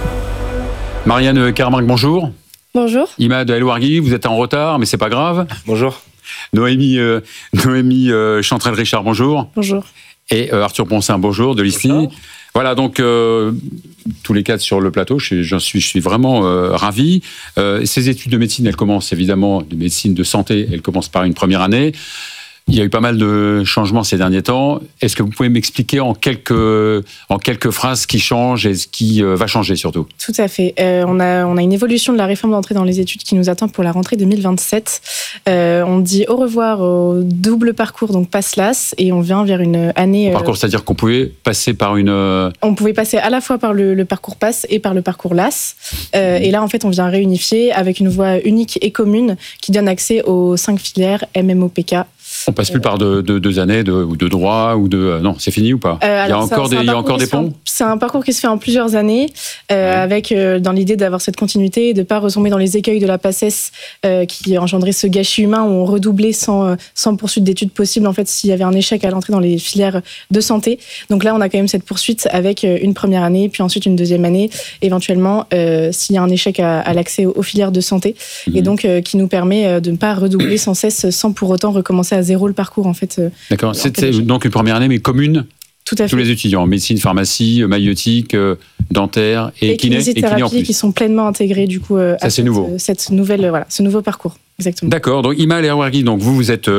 Marianne Carmark, bonjour. Bonjour. Imad El-Ouargui, vous êtes en retard, mais c'est pas grave. Bonjour. Noémie Chantrel-Richard, bonjour. Bonjour. Et Arthur Poncin, bonjour, de l'ISTI. Voilà, donc tous les 4 sur le plateau, je suis vraiment ravi. Ces études de médecine, elles commencent évidemment, de médecine de santé, elles commencent par une première année. Il y a eu pas mal de changements ces derniers temps. Est-ce que vous pouvez m'expliquer en quelques phrases ce qui change et ce qui va changer surtout? Tout à fait. On a une évolution de la réforme d'entrée dans les études qui nous attend pour la rentrée 2027. On dit au revoir au double parcours, donc PASS-LAS, et on vient vers une année... Parcours, c'est-à-dire qu'on pouvait passer par une... On pouvait passer à la fois par le parcours PASS et par le parcours LAS. Et là, en fait, on vient réunifier avec une voie unique et commune qui donne accès aux 5 filières MMOPK. On passe plus par 2 années de droit ou de... Non, c'est fini ou pas? Il y a encore des ponts? C'est un parcours qui se fait en plusieurs années, avec dans l'idée d'avoir cette continuité et de ne pas retomber dans les écueils de la PACES qui engendrait ce gâchis humain où on redoublait sans poursuite d'études possible, en fait, s'il y avait un échec à l'entrée dans les filières de santé. Donc là, on a quand même cette poursuite avec une première année, puis ensuite une deuxième année, éventuellement, s'il y a un échec à l'accès aux filières de santé. Et donc, qui nous permet de ne pas redoubler sans cesse, sans pour autant recommencer à zéro le parcours, en fait. D'accord. C'était donc une première année, mais commune? Tout à fait. Tous les étudiants, médecine, pharmacie, maïeutique, dentaire et kiné en plus. Qui sont pleinement intégrés, du coup, à cette nouvelle, ce nouveau parcours. Exactement. D'accord. Donc, Imad El-Ouargui, donc vous êtes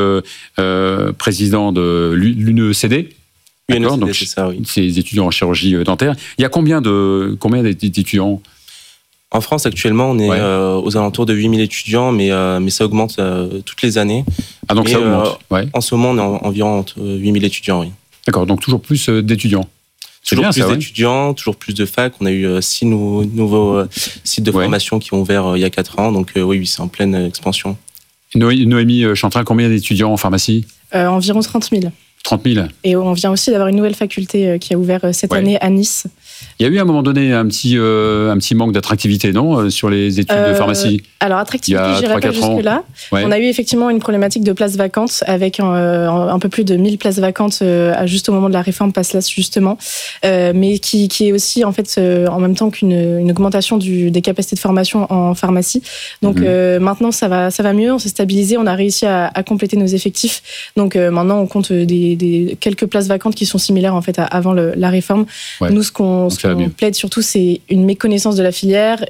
président de l'UNECD. D'accord. Donc, c'est ça, oui. Ces étudiants en chirurgie dentaire. Il y a combien d'étudiants? En France, actuellement, on est aux alentours de 8000 étudiants, mais ça augmente toutes les années. Ah, donc ça augmente. En ce moment, on est environ entre 8000 étudiants, oui. D'accord, donc toujours plus d'étudiants. Toujours plus d'étudiants, toujours plus de facs. On a eu 6 nouveaux sites de formation qui ont ouvert il y a 4 ans, donc oui, c'est en pleine expansion. Noémie Chantrel, combien d'étudiants en pharmacie? Environ 30 000. 30 000. Et on vient aussi d'avoir une nouvelle faculté qui a ouvert cette année à Nice. Il y a eu à un moment donné un petit manque d'attractivité, non, sur les études de pharmacie. Alors attractivité, je n'irai pas jusque-là. Ouais. On a eu effectivement une problématique de places vacantes avec un peu plus de 1000 places vacantes juste au moment de la réforme PASSLAS justement, mais qui est aussi en fait en même temps qu'une augmentation des capacités de formation en pharmacie. Donc maintenant ça va mieux, on s'est stabilisé, on a réussi à compléter nos effectifs. Donc maintenant on compte des quelques places vacantes qui sont similaires en fait à avant la réforme. Ouais. Nous ce qu'on plaide surtout, c'est une méconnaissance de la filière,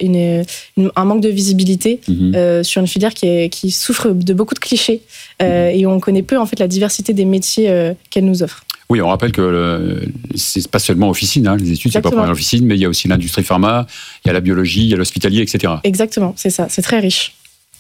un manque de visibilité sur une filière qui souffre de beaucoup de clichés et on connaît peu en fait la diversité des métiers qu'elle nous offre. Oui, on rappelle que c'est pas seulement officine, hein, les études, c'est pas pour l'officine, mais il y a aussi l'industrie pharma, il y a la biologie, il y a l'hospitalier, etc. Exactement, c'est ça, c'est très riche.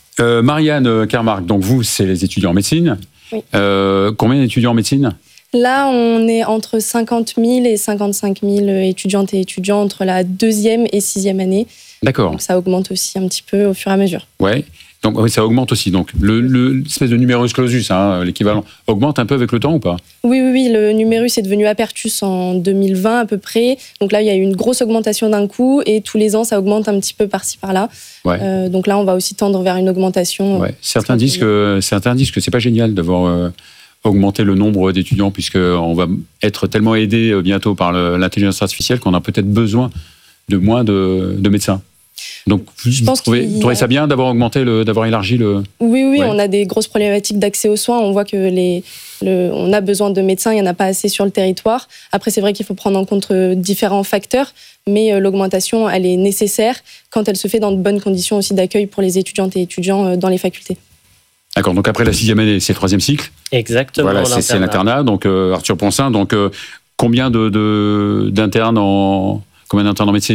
Marianne Kermark, donc vous, c'est les étudiants en médecine. Oui. Combien d'étudiants en médecine ? Là, on est entre 50 000 et 55 000 étudiantes et étudiants entre la 2e et 6e année. D'accord. Donc ça augmente aussi un petit peu au fur et à mesure. Ouais. Donc oui, ça augmente aussi. Donc l'espèce de numerus clausus, hein, l'équivalent, augmente un peu avec le temps ou pas ? Oui. Le numérus est devenu apertus en 2020 à peu près. Donc là, il y a eu une grosse augmentation d'un coup et tous les ans, ça augmente un petit peu par-ci par-là. Ouais. Donc là, on va aussi tendre vers une augmentation. Ouais. Certains disent que c'est pas génial d'avoir augmenté le nombre d'étudiants puisqu'on va être tellement aidé bientôt par l'intelligence artificielle qu'on a peut-être besoin de moins de médecins. Donc, vous trouvez ça bien d'avoir élargi le... Oui, ouais. On a des grosses problématiques d'accès aux soins. On voit que on a besoin de médecins, il n'y en a pas assez sur le territoire. Après, c'est vrai qu'il faut prendre en compte différents facteurs, mais l'augmentation, elle est nécessaire quand elle se fait dans de bonnes conditions aussi d'accueil pour les étudiantes et étudiants dans les facultés. D'accord, donc après la 6e année, c'est le 3e cycle. Exactement. Voilà, c'est l'internat. Donc Arthur Poncin, donc combien d'internes en médecine ?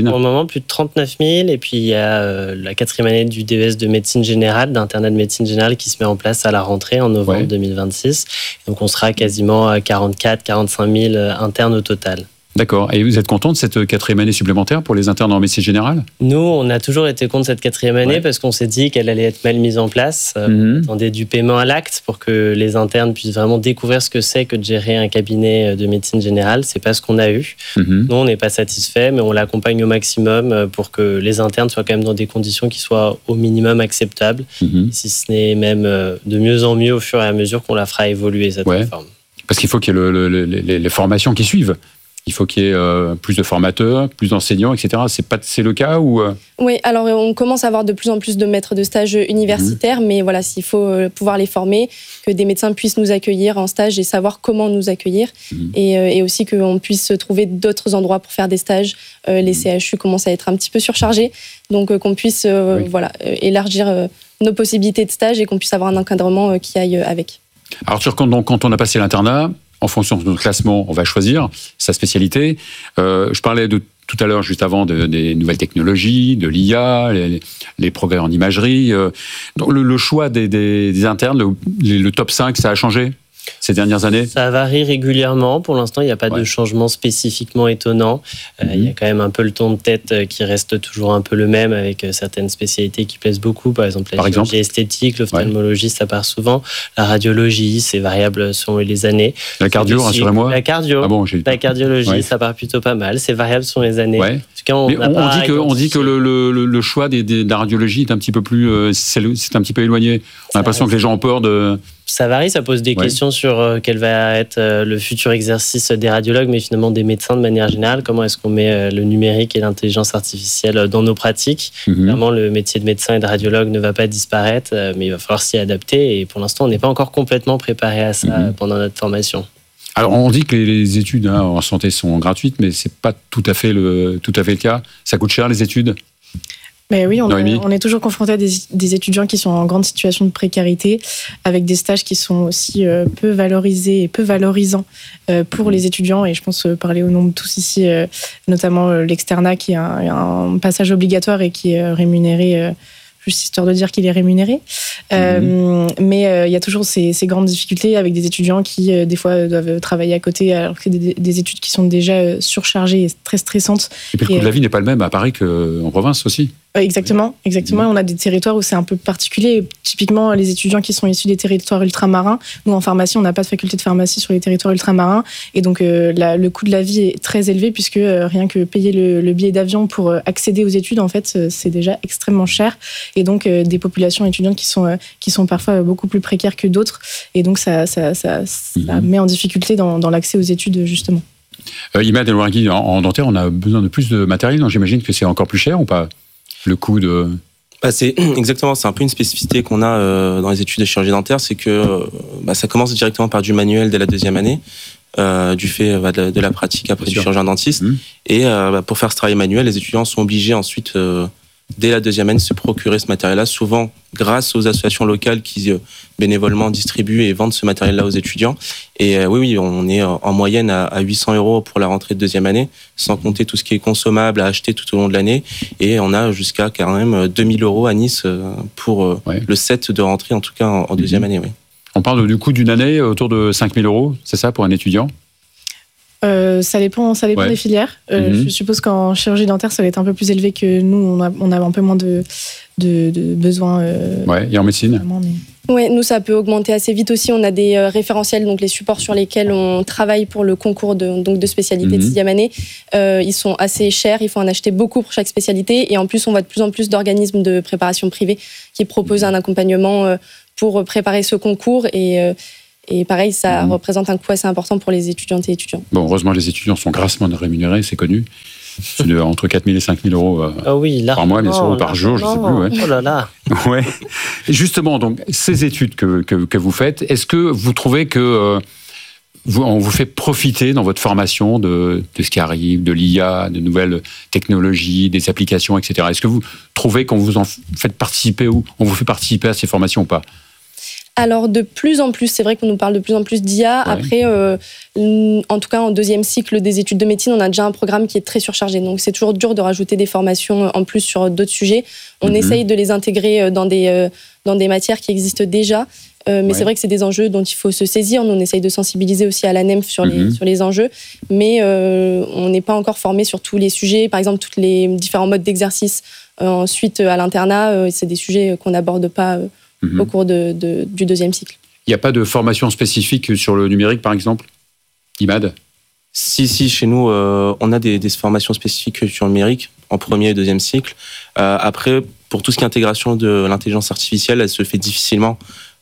Pour le moment, plus de 39 000. Et puis, il y a la 4e année du DES de médecine générale, d'internat de médecine générale qui se met en place à la rentrée en novembre 2026. Donc, on sera quasiment à 44-45 000 internes au total. D'accord. Et vous êtes content de cette 4e année supplémentaire pour les internes en médecine générale ? Nous, on a toujours été contre cette 4e année parce qu'on s'est dit qu'elle allait être mal mise en place. On attendait du paiement à l'acte pour que les internes puissent vraiment découvrir ce que c'est que de gérer un cabinet de médecine générale. C'est pas ce qu'on a eu. Nous, on n'est pas satisfait, mais on l'accompagne au maximum pour que les internes soient quand même dans des conditions qui soient au minimum acceptables, si ce n'est même de mieux en mieux au fur et à mesure qu'on la fera évoluer, cette réforme. Parce qu'il faut qu'il y ait les formations qui suivent. Il faut qu'il y ait plus de formateurs, plus d'enseignants, etc. C'est le cas ou Oui, alors on commence à avoir de plus en plus de maîtres de stage universitaires, mais voilà, s'il faut pouvoir les former, que des médecins puissent nous accueillir en stage et savoir comment nous accueillir, et aussi qu'on puisse trouver d'autres endroits pour faire des stages. Les CHU commencent à être un petit peu surchargés, donc qu'on puisse élargir nos possibilités de stage et qu'on puisse avoir un encadrement qui aille avec. Alors quand on a passé l'internat, en fonction de notre classement, on va choisir sa spécialité. Je parlais tout à l'heure, juste avant, des nouvelles technologies, de l'IA, les progrès en imagerie. Donc le choix des internes, le top 5, ça a changé ces dernières années ? Ça varie régulièrement. Pour l'instant, il n'y a pas de changement spécifiquement étonnant. Il y a quand même un peu le ton de tête qui reste toujours un peu le même, avec certaines spécialités qui plaisent beaucoup. Par exemple, la chirurgie esthétique, l'ophtalmologie, ça part souvent. La radiologie, c'est variable selon les années. La cardio, rassurez-moi. La cardio. La cardiologie, ça part plutôt pas mal. C'est variable selon les années. En tout cas, on dit que le choix de la radiologie est un petit peu plus... c'est un petit peu éloigné. On a l'impression que les gens ont peur de... Ça varie, ça pose des questions sur quel va être le futur exercice des radiologues, mais finalement des médecins de manière générale. Comment est-ce qu'on met le numérique et l'intelligence artificielle dans nos pratiques ? Clairement, le métier de médecin et de radiologue ne va pas disparaître, mais il va falloir s'y adapter. Et pour l'instant, on n'est pas encore complètement préparé à ça pendant notre formation. Alors, on dit que les études en santé sont gratuites, mais c'est pas tout à fait le cas. Ça coûte cher, les études ? Mais oui, on est toujours confronté à des étudiants qui sont en grande situation de précarité, avec des stages qui sont aussi peu valorisés et peu valorisants pour les étudiants. Et je pense parler au nom de tous ici, notamment l'externat qui est un passage obligatoire et qui est rémunéré, juste histoire de dire qu'il est rémunéré. Mais il y a toujours ces grandes difficultés avec des étudiants qui, des fois, doivent travailler à côté, alors que c'est des études qui sont déjà surchargées et très stressantes. Et puis le coût de la vie n'est pas le même à Paris qu'en province aussi. Exactement. On a des territoires où c'est un peu particulier. Typiquement, les étudiants qui sont issus des territoires ultramarins. Nous, en pharmacie, on n'a pas de faculté de pharmacie sur les territoires ultramarins. Et donc, le coût de la vie est très élevé puisque rien que payer le billet d'avion pour accéder aux études, en fait, c'est déjà extrêmement cher. Et donc, des populations étudiantes qui sont parfois beaucoup plus précaires que d'autres. Et donc, ça met en difficulté dans l'accès aux études, justement. Imad El-Ouargui, en dentaire, on a besoin de plus de matériel. Donc, j'imagine que c'est encore plus cher ou pas ? Le coût de... c'est un peu une spécificité qu'on a dans les études de chirurgie dentaire, c'est que ça commence directement par du manuel dès la 2e année, du fait de la pratique après du chirurgien dentiste. Et pour faire ce travail manuel, les étudiants sont obligés ensuite, dès la 2e année, de se procurer ce matériel-là, souvent grâce aux associations locales qui bénévolement distribuent et vendent ce matériel-là aux étudiants. Et oui, on est en moyenne à 800 € pour la rentrée de 2e année, sans compter tout ce qui est consommable à acheter tout au long de l'année. Et on a jusqu'à quand même 2000 € à Nice pour le set de rentrée, en tout cas en 2e année. Oui. On parle du coût d'une année autour de 5000 €, c'est ça pour un étudiant ? Ça dépend des filières. Je suppose qu'en chirurgie dentaire, ça va être un peu plus élevé que nous. On a un peu moins de besoins. Et en médecine ? Oui, nous, ça peut augmenter assez vite aussi. On a des référentiels, donc les supports sur lesquels on travaille pour le concours de spécialité de 6e année. Ils sont assez chers, il faut en acheter beaucoup pour chaque spécialité. Et en plus, on voit de plus en plus d'organismes de préparation privés qui proposent un accompagnement pour préparer ce concours. Et pareil, ça représente un coût assez important pour les étudiantes et étudiants. Bon, heureusement, les étudiants sont grassement rémunérés, c'est connu. C'est entre 4 000 et 5 000 € par mois, bien sûr, par jour, je ne sais plus. Ouais. Oh là là. Ouais. Et justement, donc, ces études que vous faites, est-ce que vous trouvez que on vous fait profiter dans votre formation de ce qui arrive, de l'IA, de nouvelles technologies, des applications, etc. Est-ce que vous trouvez qu'on vous en fait participer ou on vous fait participer à ces formations ou pas ? Alors, de plus en plus, c'est vrai qu'on nous parle de plus en plus d'IA. Ouais. Après, en tout cas, en 2e cycle des études de médecine, on a déjà un programme qui est très surchargé. Donc, c'est toujours dur de rajouter des formations en plus sur d'autres sujets. On essaye de les intégrer dans des matières qui existent déjà. Mais c'est vrai que c'est des enjeux dont il faut se saisir. Nous, on essaye de sensibiliser aussi à la NEMF sur les enjeux. Mais on n'est pas encore formé sur tous les sujets. Par exemple, tous les différents modes d'exercice. Ensuite, à l'internat, c'est des sujets qu'on n'aborde pas au cours du 2e cycle. Il n'y a pas de formation spécifique sur le numérique, par exemple, Imad ? Si, chez nous, on a des formations spécifiques sur le numérique, en 1er et 2e cycle. Après, pour tout ce qui est intégration de l'intelligence artificielle, elle se fait difficilement,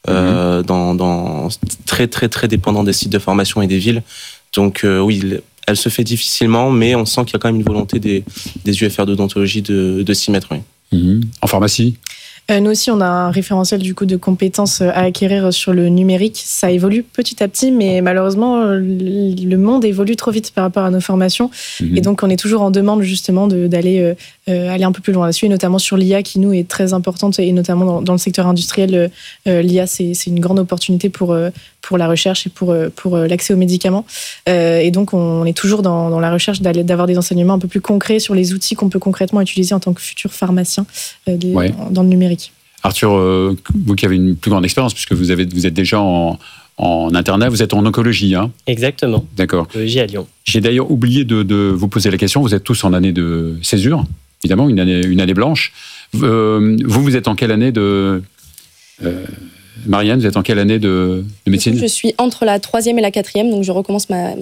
dans très, très, très dépendant des sites de formation et des villes. Donc, oui, elle se fait difficilement, mais on sent qu'il y a quand même une volonté des UFR d'odontologie de s'y mettre. Oui. En pharmacie ? Nous aussi, on a un référentiel du coup de compétences à acquérir sur le numérique. Ça évolue petit à petit, mais malheureusement, le monde évolue trop vite par rapport à nos formations. Et donc, on est toujours en demande justement d'aller aller un peu plus loin là-dessus, et notamment sur l'IA qui, nous, est très importante, et notamment dans le secteur industriel. L'IA, c'est une grande opportunité pour la recherche et pour l'accès aux médicaments. Et donc, on est toujours dans la recherche d'avoir des enseignements un peu plus concrets sur les outils qu'on peut concrètement utiliser en tant que futur pharmacien dans le numérique. Arthur, vous qui avez une plus grande expérience, puisque vous êtes déjà en internat, vous êtes en oncologie, hein ? Exactement. D'accord. Oncologie à Lyon. J'ai d'ailleurs oublié de vous poser la question. Vous êtes tous en année de césure, évidemment, une année blanche. Vous êtes en quelle année de... Marianne, vous êtes en quelle année de médecine ? Je suis entre la 3e et la 4e, donc je commence ma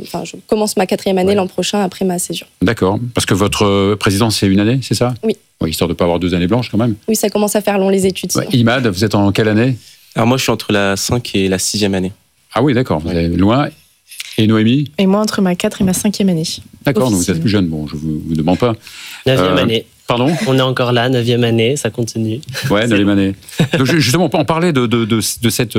4e année l'an prochain après ma césure. D'accord, parce que votre présidence, c'est une année, c'est ça ? Oui. Histoire de ne pas avoir 2 années blanches quand même. Oui, ça commence à faire long les études. Imad, vous êtes en quelle année ? Alors moi, je suis entre la 5 et la 6e année. Ah oui, d'accord, vous êtes loin. Et Noémie ? Et moi, entre ma 4 et ma 5e année. D'accord, donc vous êtes plus jeune, bon, je ne vous demande pas. 9e année. Pardon ? On est encore là, 9e année, ça continue. Ouais, 9e année. Donc justement, on parlait de cette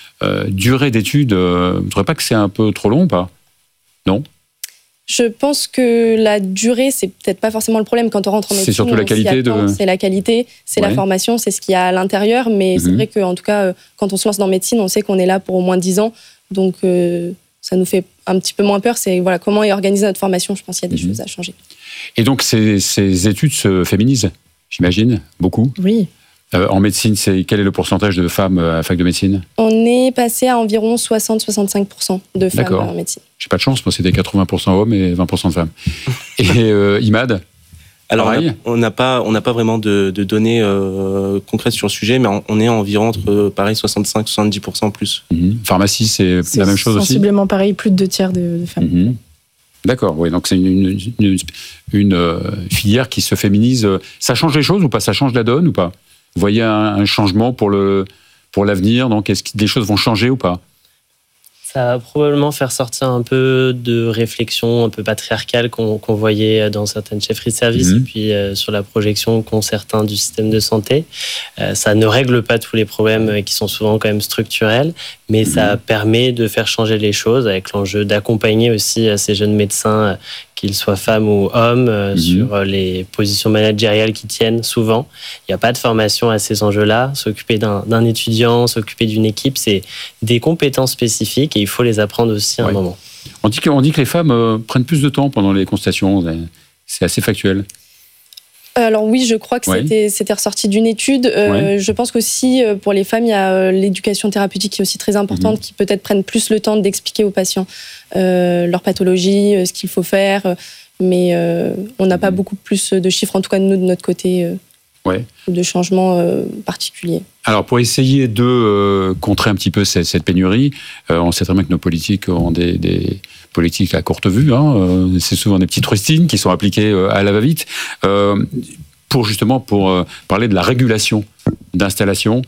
durée d'études. Vous ne trouvez pas que c'est un peu trop long ou pas ? Non ? Je pense que la durée, c'est peut-être pas forcément le problème quand on rentre en médecine. C'est surtout la qualité C'est la qualité, c'est la formation, c'est ce qu'il y a à l'intérieur. Mais c'est vrai qu'en tout cas, quand on se lance dans médecine, on sait qu'on est là pour au moins 10 ans. Donc, ça nous fait un petit peu moins peur. C'est comment est organisée notre formation. Je pense qu'il y a des choses à changer. Et donc, ces études se féminisent, j'imagine, beaucoup. Oui. En médecine, quel est le pourcentage de femmes à la fac de médecine ? On est passé à environ 60-65% de femmes en médecine. J'ai pas de chance, moi c'était 80% hommes et 20% de femmes. Et Imad ? Alors, on n'a pas vraiment de données concrètes sur le sujet, mais on est environ entre, pareil, 65-70% plus. Pharmacie, c'est la même chose aussi. Sensiblement pareil, plus de 2/3 de femmes. D'accord, oui. Donc c'est une filière qui se féminise. Ça change les choses ou pas? Ça change la donne ou pas? Vous voyez un changement pour l'avenir? Donc est-ce que des choses vont changer ou pas? Ça va probablement faire sortir un peu de réflexion un peu patriarcale qu'on voyait dans certaines chefferies de service et puis sur la projection qu'ont certains du système de santé. Ça ne règle pas tous les problèmes qui sont souvent quand même structurels, mais ça permet de faire changer les choses avec l'enjeu d'accompagner aussi ces jeunes médecins, qu'ils soient femmes ou hommes, sur les positions managériales qui tiennent souvent. Il n'y a pas de formation à ces enjeux-là. S'occuper d'un étudiant, s'occuper d'une équipe, c'est des compétences spécifiques et il faut les apprendre aussi à un moment. On dit que les femmes prennent plus de temps pendant les consultations. C'est assez factuel. Alors oui, je crois que c'était ressorti d'une étude. Je pense qu'aussi, pour les femmes, il y a l'éducation thérapeutique qui est aussi très importante, qui peut-être prennent plus le temps d'expliquer aux patients leur pathologie, ce qu'il faut faire. Mais on n'a pas beaucoup plus de chiffres, en tout cas nous, de notre côté, de changements particuliers. Alors pour essayer de contrer un petit peu cette pénurie, on sait très bien que nos politiques ont des politiques à courte vue. C'est souvent des petites rustines qui sont appliquées à la va-vite. Pour parler de la régulation d'installation.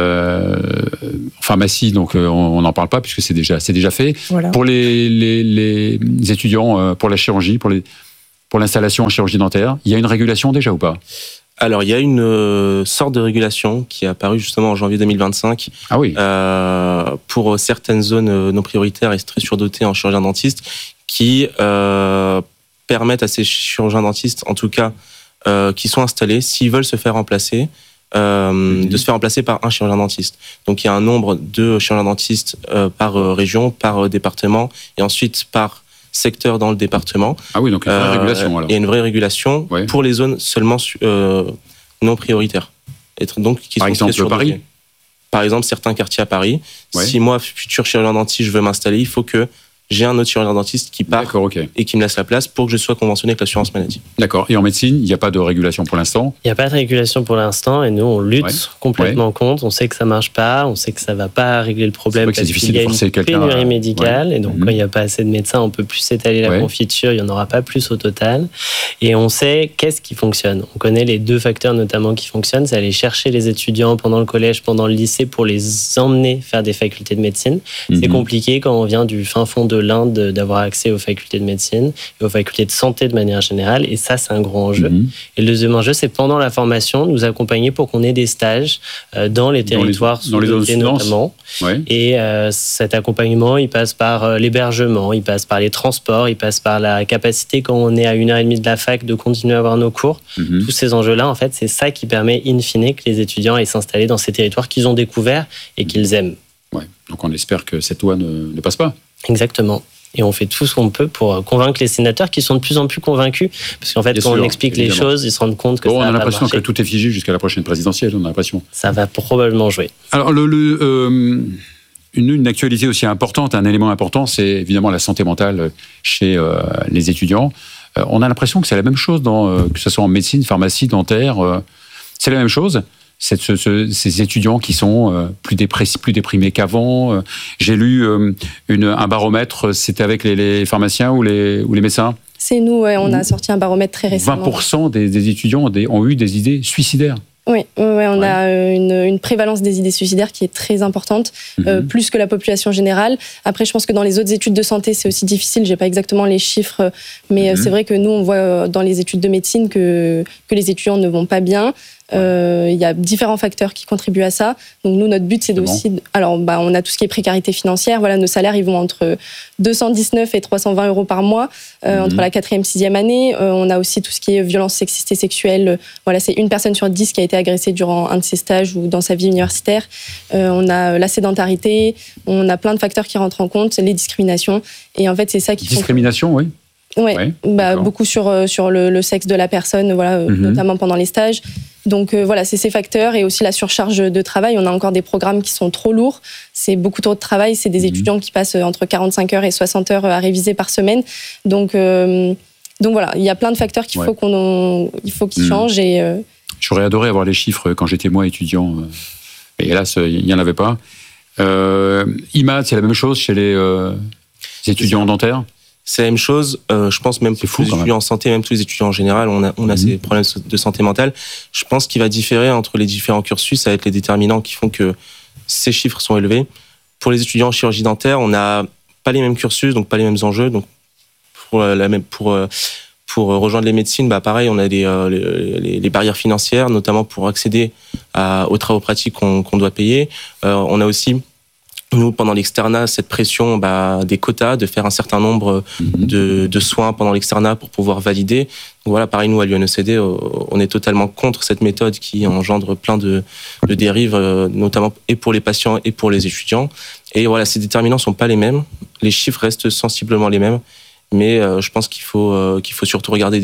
Pharmacie, donc on n'en parle pas puisque c'est déjà fait. Voilà. Pour les étudiants, pour la chirurgie, pour l'installation en chirurgie dentaire, il y a une régulation déjà ou pas? Alors, il y a une sorte de régulation qui est apparue justement en janvier 2025 pour certaines zones non prioritaires et très surdotées en chirurgien dentiste qui permettent à ces chirurgiens dentistes, en tout cas, qui sont installés, s'ils veulent se faire remplacer, de se faire remplacer par un chirurgien dentiste. Donc, il y a un nombre de chirurgiens dentistes par région, par département et ensuite par secteur dans le département. Ah oui, donc il y a une vraie régulation alors. Il y a une vraie régulation pour les zones seulement non prioritaires. Donc, qui par exemple, Paris. Par exemple, certains quartiers à Paris. Si moi, futur chirurgien dentiste, je veux m'installer, il faut que j'ai un autre chirurgien dentiste qui part et qui me laisse la place pour que je sois conventionné avec l'assurance maladie. D'accord. Et en médecine, il n'y a pas de régulation pour l'instant? Il n'y a pas de régulation pour l'instant et nous, on lutte complètement contre. On sait que ça ne marche pas, on sait que ça ne va pas régler le problème parce qu'il y a une pénurie médicale et donc quand il n'y a pas assez de médecins, on ne peut plus s'étaler la confiture, il n'y en aura pas plus au total. Et on sait qu'est-ce qui fonctionne. On connaît les deux facteurs notamment qui fonctionnent, c'est aller chercher les étudiants pendant le collège, pendant le lycée pour les emmener faire des facultés de médecine. C'est compliqué quand on vient du fin fond de l'Inde d'avoir accès aux facultés de médecine et aux facultés de santé de manière générale. Et ça, c'est un gros enjeu. Et le deuxième enjeu, c'est pendant la formation, nous accompagner pour qu'on ait des stages dans les territoires sous-dotés notamment. Et cet accompagnement, il passe par l'hébergement, il passe par les transports, il passe par la capacité, quand on est à 1h30 de la fac, de continuer à avoir nos cours. Tous ces enjeux-là, en fait, c'est ça qui permet, in fine, que les étudiants aient s'installer dans ces territoires qu'ils ont découverts et qu'ils aiment. Donc on espère que cette loi ne passe pas. Exactement. Et on fait tout ce qu'on peut pour convaincre les sénateurs qui sont de plus en plus convaincus. Parce qu'en fait, on explique les choses, ils se rendent compte que ça va pas marcher. On a l'impression que tout est figé jusqu'à la prochaine présidentielle, on a l'impression. Ça va probablement jouer. Alors, une actualité aussi importante, un élément important, c'est évidemment la santé mentale chez les étudiants. On a l'impression que c'est la même chose, que ce soit en médecine, pharmacie, dentaire. C'est la même chose. Ces étudiants qui sont plus déprimés qu'avant. J'ai lu un baromètre, c'était avec les pharmaciens ou les médecins? C'est nous, on a sorti un baromètre très récemment. 20% des étudiants ont eu des idées suicidaires. Oui, on a une prévalence des idées suicidaires qui est très importante, plus que la population générale. Après, je pense que dans les autres études de santé, c'est aussi difficile. J'ai pas exactement les chiffres, mais c'est vrai que nous, on voit dans les études de médecine que les étudiants ne vont pas bien. Il y a différents facteurs qui contribuent à ça. Donc nous, notre but, c'est aussi... Alors, on a tout ce qui est précarité financière. Voilà, nos salaires, ils vont entre 219 et 320 euros par mois, entre la 4e et 6e année. On a aussi tout ce qui est violence sexiste et sexuelle. Voilà, c'est une personne sur 10 qui a été agressée durant un de ses stages ou dans sa vie universitaire. On a la sédentarité. On a plein de facteurs qui rentrent en compte, les discriminations. Et en fait, c'est ça qui... Discrimination, oui. Ouais, beaucoup sur le sexe de la personne, voilà, notamment pendant les stages. Donc voilà, c'est ces facteurs et aussi la surcharge de travail. On a encore des programmes qui sont trop lourds. C'est beaucoup trop de travail. C'est des étudiants qui passent entre 45 heures et 60 heures à réviser par semaine. Donc Donc voilà, il y a plein de facteurs qu'il faut qu'ils changent. Et j'aurais adoré avoir les chiffres quand j'étais moi étudiant. Et hélas, il n'y en avait pas. IMAD, c'est la même chose chez les étudiants dentaires? C'est la même chose. Je pense même pour les étudiants en santé, même tous les étudiants en général, on a ces problèmes de santé mentale. Je pense qu'il va différer entre les différents cursus. Ça va être les déterminants qui font que ces chiffres sont élevés. Pour les étudiants en chirurgie dentaire, on n'a pas les mêmes cursus, donc pas les mêmes enjeux. Donc pour rejoindre les médecines, pareil, on a les barrières financières, notamment pour accéder aux travaux pratiques qu'on doit payer. On a aussi, nous, pendant l'externat, cette pression des quotas, de faire un certain nombre de soins pendant l'externat pour pouvoir valider. Donc voilà, pareil, nous, à l'UNECD, on est totalement contre cette méthode qui engendre plein de dérives, notamment et pour les patients et pour les étudiants. Et voilà, ces déterminants ne sont pas les mêmes. Les chiffres restent sensiblement les mêmes. Mais je pense qu'il faut surtout regarder